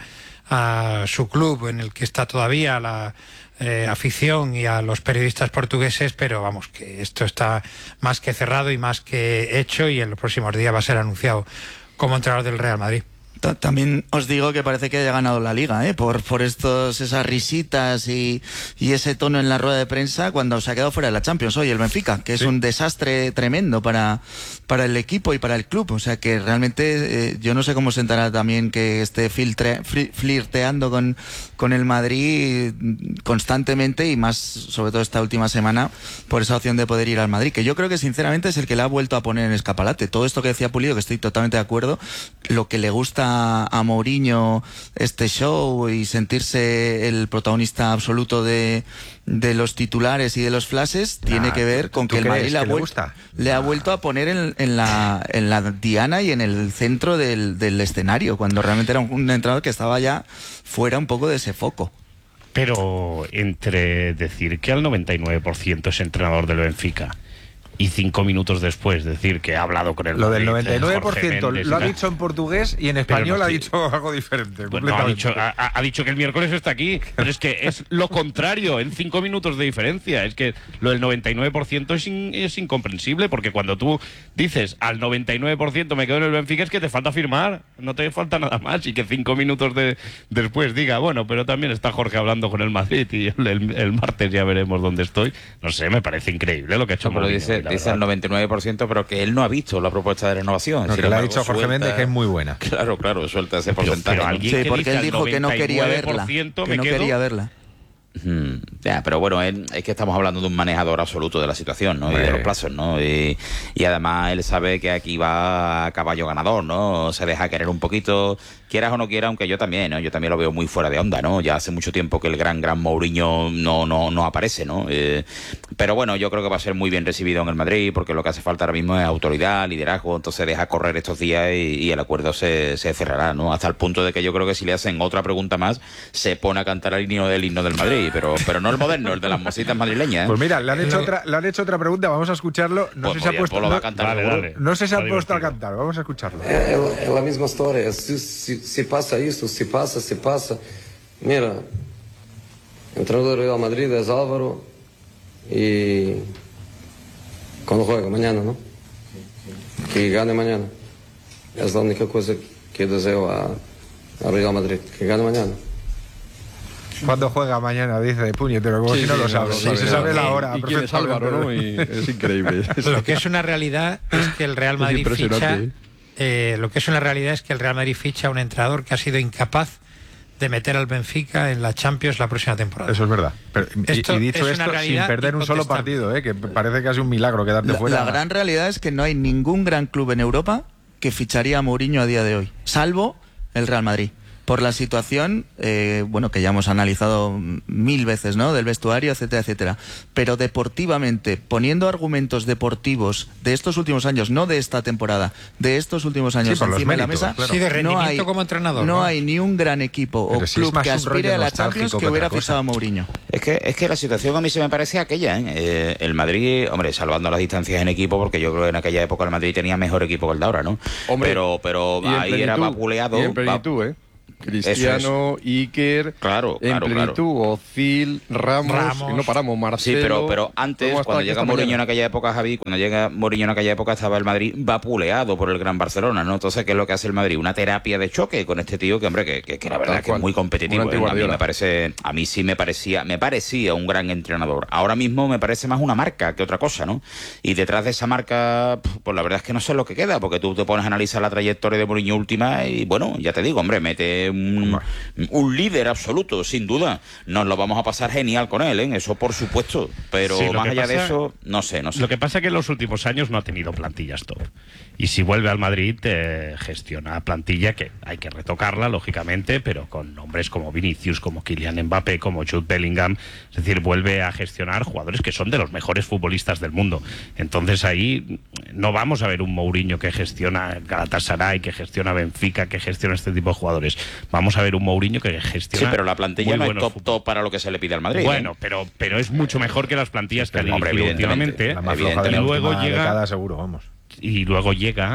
a su club, en el que está todavía la eh, afición y a los periodistas portugueses, pero vamos, que esto está más que cerrado y más que hecho, y en los próximos días va a ser anunciado como entrenador del Real Madrid. Ta- También os digo que parece que haya ganado la Liga, ¿eh? por, por estos, esas risitas y, y ese tono en la rueda de prensa cuando se ha quedado fuera de la Champions hoy el Benfica, que es Sí. un desastre tremendo para, para el equipo y para el club. O sea que realmente eh, yo no sé cómo sentará también que esté filtre, fli- flirteando con, con el Madrid constantemente, y más sobre todo esta última semana por esa opción de poder ir al Madrid, que yo creo que sinceramente es el que le ha vuelto a poner en escaparate. Todo esto que decía Pulido, que estoy totalmente de acuerdo, lo que le gusta a Mourinho este show y sentirse el protagonista absoluto de, de los titulares y de los flashes, tiene Nah, que ver ¿tú- con tú que el crees Madrid le ha, que le vuel- gusta? le ha vuelto a poner en, en, la, en la diana y en el centro del, del escenario, cuando realmente era un, un entrenador que estaba ya fuera un poco de ese foco. Pero entre decir que al noventa y nueve por ciento es entrenador del Benfica y cinco minutos después decir que ha hablado con el Lo del Madrid, noventa y nueve por ciento Jorge Méndez y lo ha tal. dicho en portugués y en Pero español no ha estoy- dicho algo diferente. Pues no, ha, completamente. dicho, ha, ha dicho que el miércoles está aquí, pero es que es lo contrario, en cinco minutos de diferencia. Es que lo del noventa y nueve por ciento es, in- es incomprensible, porque cuando tú dices al noventa y nueve por ciento me quedo en el Benfica, es que te falta firmar, no te falta nada más, y que cinco minutos de, después diga, bueno, pero también está Jorge hablando con el Madrid y el, el- el martes ya veremos dónde estoy. No sé, me parece increíble lo que ha hecho No, pero Mourinho, dice, la dice verdad. el noventa y nueve por ciento, pero que él no ha visto la propuesta de renovación. No, Sin que le ha embargo, dicho Jorge suelta- Méndez que es muy buena. Claro, claro, suelta ese Pero- porcentaje. pero ¿no? alguien Sí, que porque dice él dijo que no quería verla, noventa y nueve por ciento que me no quedo. quería verla. Mm, ya, pero bueno, él, es que estamos hablando de un manejador absoluto de la situación, ¿no? Y de los plazos, ¿no? Y, y además él sabe que aquí va a caballo ganador, ¿no? Se deja querer un poquito, quieras o no quieras, aunque yo también, ¿no? Yo también lo veo muy fuera de onda, ¿no? Ya hace mucho tiempo que el gran, gran Mourinho no, no, no aparece, ¿no? Eh, pero bueno, yo creo que va a ser muy bien recibido en el Madrid, porque lo que hace falta ahora mismo es autoridad, liderazgo, entonces deja correr estos días y, y el acuerdo se, se cerrará, ¿no? Hasta el punto de que yo creo que si le hacen otra pregunta más, se pone a cantar el himno del himno del Madrid, pero, pero no el moderno, el de las mositas madrileñas, ¿eh? Pues mira, le han hecho otra, le han hecho otra pregunta, vamos a escucharlo. No Pues sé si ha podía- puesto, pues lo va a no- cantar Dale, seguro. dale. no sé si ha Está puesto a divertido. cantar, vamos a escucharlo. Es, es la misma historia. Si, si, si pasa esto, si pasa, si pasa. Mira, el entrenador del Real Madrid es Álvaro y cuando juega mañana, ¿no? Que gane mañana. Es la única cosa que deseo a, a Real Madrid, que gane mañana. Cuando juega mañana, dice puñetero, como Sí, si no sí, lo no sabe. lo Sí, sabe, se no. sabe la Y- hora. y quién es perfectamente. Álvaro, ¿no? Y es increíble. Lo que es una realidad es que el Real Es Madrid impresionante, ficha, eh, lo que es una realidad es que el Real Madrid ficha a un entrenador que ha sido incapaz de meter al Benfica en la Champions la próxima temporada. Eso es verdad. Pero- y- Esto y, dicho es una esto, sin realidad perder un solo incontestable. partido, ¿eh? Que parece casi un milagro quedarte La, fuera. la gran realidad es que no hay ningún gran club en Europa que ficharía a Mourinho a día de hoy, salvo el Real Madrid. por la situación, eh, bueno, que ya hemos analizado mil veces, ¿no? Del vestuario, etcétera, etcétera. Pero deportivamente, poniendo argumentos deportivos de estos últimos años, no de esta temporada, de estos últimos años sí, encima méritos, de la mesa, claro. Sí, de rendimiento no hay, como entrenador. No, ¿no? hay ni un gran equipo Pero o si club que aspire a la Champions que hubiera fichado a Mourinho. Es que, es que la situación a mí se me parece aquella, ¿eh? Eh, el Madrid, hombre, salvando las distancias en equipo, porque yo creo que en aquella época el Madrid tenía mejor equipo que el de ahora, ¿no? Hombre, pero pero y en ahí plenitud, era vapuleado. y en plenitud, ¿eh? Cristiano, Iker, claro, en claro, plenitud, claro. Ozil, Ramos, Ramos. y no paramos, Marcelo. Sí, pero, pero antes, cuando llega Mourinho en aquella época, Javi, cuando llega Mourinho en aquella época estaba el Madrid vapuleado por el Gran Barcelona, ¿no? Entonces, ¿qué es lo que hace el Madrid? Una terapia de choque con este tío que, hombre, que, que, que la verdad es que es muy competitivo. ¿eh? A mí me parece, a mí sí me parecía, me parecía un gran entrenador. Ahora mismo me parece más una marca que otra cosa, ¿no? Y detrás de esa marca, pues la verdad es que no sé lo que queda, porque tú te pones a analizar la trayectoria de Mourinho última y, bueno, ya te digo, hombre, mete un... un líder absoluto, sin duda. Nos lo vamos a pasar genial con él, ¿eh? Eso por supuesto. Pero Sí, más allá pasa, de eso, no sé, no sé. Lo que pasa es que en los últimos años no ha tenido plantillas top. Y si vuelve al Madrid, eh, gestiona plantilla que hay que retocarla, lógicamente, pero con nombres como Vinicius, como Kylian Mbappé, como Jude Bellingham. Es decir, vuelve a gestionar jugadores que son de los mejores futbolistas del mundo. Entonces ahí no vamos a ver un Mourinho que gestiona Galatasaray, que gestiona Benfica, que gestiona este tipo de jugadores. Vamos a ver un Mourinho que gestiona. Sí, pero la plantilla no es top fútbol. top para lo que se le pide al Madrid. Bueno, ¿eh? pero pero es mucho mejor que las plantillas que ha dirigido Hombre, últimamente. la más floja de la y luego última llega década, seguro, vamos. Y luego llega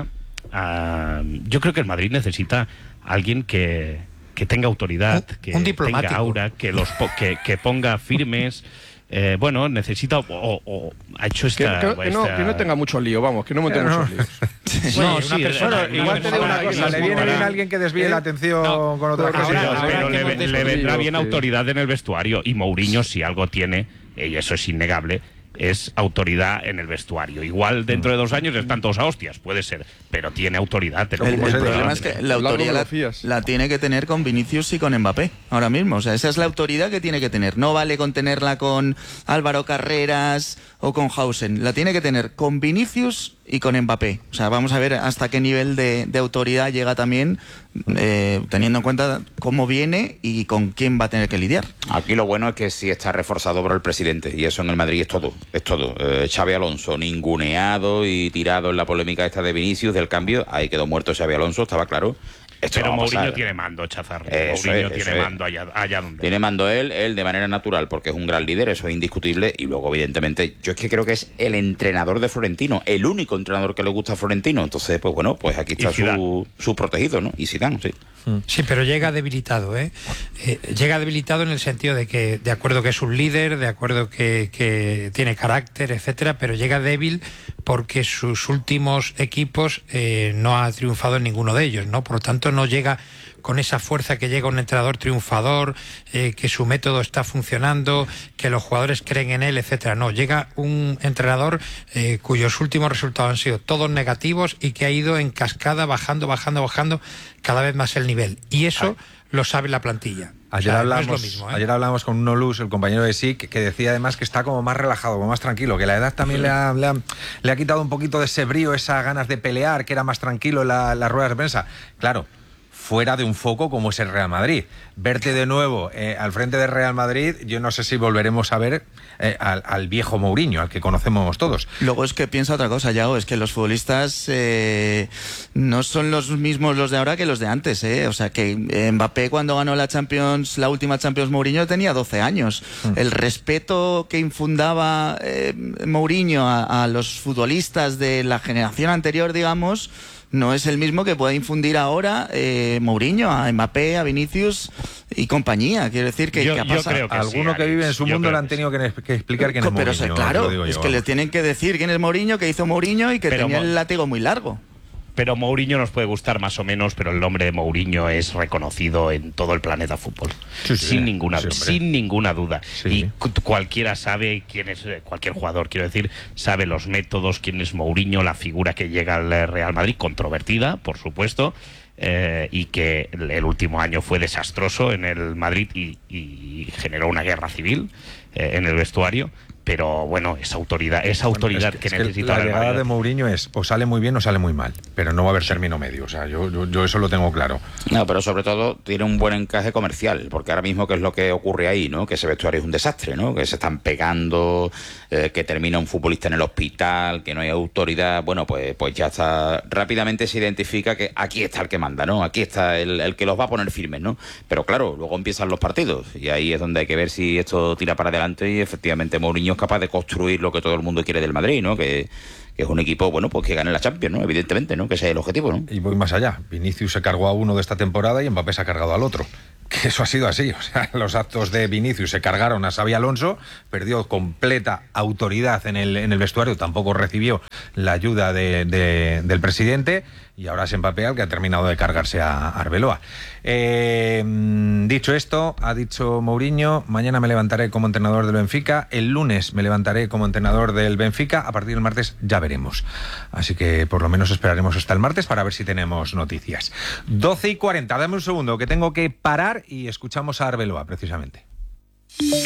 a, yo creo que el Madrid necesita a alguien que que tenga autoridad, un, que un tenga aura, que los po que, que ponga firmes. Eh, bueno, necesita o, o, o ha hecho esta que, que, que, no, esta... que no tenga mucho lío, vamos, que no monte no. muchos líos. Bueno, no, sí, una persona, eh, igual te digo una cosa, le viene bien alguien que desvíe ¿Eh? la atención no, con otra cosa. Ahora, ahora pero le, le vendrá líos, bien sí. autoridad en el vestuario y Mourinho, si algo tiene, y eso es innegable, es autoridad en el vestuario. Igual dentro de dos años están todos a hostias, puede ser, pero tiene autoridad. El, el problema es que la autoridad la, la tiene que tener con Vinicius y con Mbappé, ahora mismo. O sea, esa es la autoridad que tiene que tener. No vale con tenerla con Álvaro Carreras o con Hausen. La tiene que tener con Vinicius y con Mbappé. O sea, vamos a ver hasta qué nivel de, de autoridad llega también, eh, teniendo en cuenta cómo viene y con quién va a tener que lidiar. Aquí lo bueno es que sí está reforzado por el presidente, y eso en el Madrid es todo, es todo. Eh, Xabi Alonso ninguneado y tirado en la polémica esta de Vinicius del cambio, ahí quedó muerto Xabi Alonso, estaba claro. Esto pero no Mourinho tiene mando, Chazarro. Eso Mourinho es, tiene eso mando allá, allá donde. Tiene mando él, él de manera natural, porque es un gran líder, eso es indiscutible. Y luego, evidentemente, yo es que creo que es el entrenador de Florentino, el único entrenador que le gusta a Florentino. Entonces, pues bueno, pues aquí está su, su protegido, ¿no? Y Zidane, sí. Sí, pero llega debilitado, ¿eh? ¿eh? Llega debilitado en el sentido de que, de acuerdo que es un líder, de acuerdo que, que tiene carácter, etcétera, pero llega débil porque sus últimos equipos eh, no ha triunfado en ninguno de ellos, ¿no? Por lo tanto, no llega con esa fuerza que llega un entrenador triunfador, eh, que su método está funcionando, que los jugadores creen en él, etcétera. No, llega un entrenador eh, cuyos últimos resultados han sido todos negativos y que ha ido en cascada, bajando, bajando, bajando cada vez más el nivel. Y eso Ay. lo sabe la plantilla. Ayer, o sea, hablamos, no es lo mismo, ¿eh? ayer hablamos con Nuno Luz, el compañero de S I C, que decía además que está como más relajado, como más tranquilo, que la edad también sí. le, ha, le, ha, le ha quitado un poquito de ese brío, esas ganas de pelear, que era más tranquilo en la, las ruedas de prensa. Claro, fuera de un foco como es el Real Madrid. Verte de nuevo eh, al frente del Real Madrid, yo no sé si volveremos a ver eh, al, al viejo Mourinho, al que conocemos todos. Luego es que piensa otra cosa, Yago, es que los futbolistas eh, no son los mismos los de ahora que los de antes, ¿eh? O sea, que Mbappé cuando ganó la Champions, la última Champions Mourinho tenía doce años. Mm. El respeto que infundaba eh, Mourinho a, a los futbolistas de la generación anterior, digamos, no es el mismo que puede infundir ahora eh, Mourinho a Mbappé, a Vinicius y compañía. Quiero decir que, yo, que ha pasado. Que Alguno sí, que vive en su mundo le han tenido que, que explicar quién es pero Mourinho. Claro, yo, es yo, que les tienen que decir quién es Mourinho, qué hizo Mourinho y que pero tenía el látigo muy largo. Pero Mourinho nos puede gustar más o menos, pero el nombre de Mourinho es reconocido en todo el planeta fútbol, sí, sí, sin ninguna, sí, sin ninguna duda. Sí. Y cualquiera sabe quién es, cualquier jugador, quiero decir, sabe los métodos, quién es Mourinho, la figura que llega al Real Madrid, controvertida, por supuesto, eh, y que el último año fue desastroso en el Madrid y, y generó una guerra civil eh, en el vestuario. pero bueno, esa autoridad, esa autoridad Bueno, es que, que, necesita es que la Real llegada Madrid. de Mourinho es o sale muy bien o sale muy mal, pero no va a haber término medio. O sea, yo, yo, yo eso lo tengo claro. No, pero sobre todo tiene un buen encaje comercial, porque ahora mismo, ¿qué es lo que ocurre ahí, no? Que ese vestuario es un desastre, ¿no? Que se están pegando, eh, que termina un futbolista en el hospital, que no hay autoridad. Bueno, pues, pues ya está. Rápidamente se identifica que aquí está el que manda, ¿no? Aquí está el, el que los va a poner firmes, ¿no? Pero claro, luego empiezan los partidos y ahí es donde hay que ver si esto tira para adelante y efectivamente Mourinho es capaz de construir lo que todo el mundo quiere del Madrid, ¿no? Que, que es un equipo, bueno, pues que gane la Champions, ¿no? Evidentemente, ¿no? Que ese es el objetivo, ¿no? Y voy más allá. Vinicius se cargó a uno de esta temporada y Mbappé se ha cargado al otro. Que eso ha sido así. O sea, los actos de Vinicius se cargaron a Xabi Alonso, perdió completa autoridad en el, en el vestuario, tampoco recibió la ayuda de, de, del presidente, y ahora es Mbappé el que ha terminado de cargarse a Arbeloa. Eh, dicho esto, ha dicho Mourinho, mañana me levantaré como entrenador del Benfica, el lunes me levantaré como entrenador del Benfica, a partir del martes ya veremos. Así que por lo menos esperaremos hasta el martes para ver si tenemos noticias. doce y cuarenta, dame un segundo que tengo que parar y escuchamos a Arbeloa precisamente.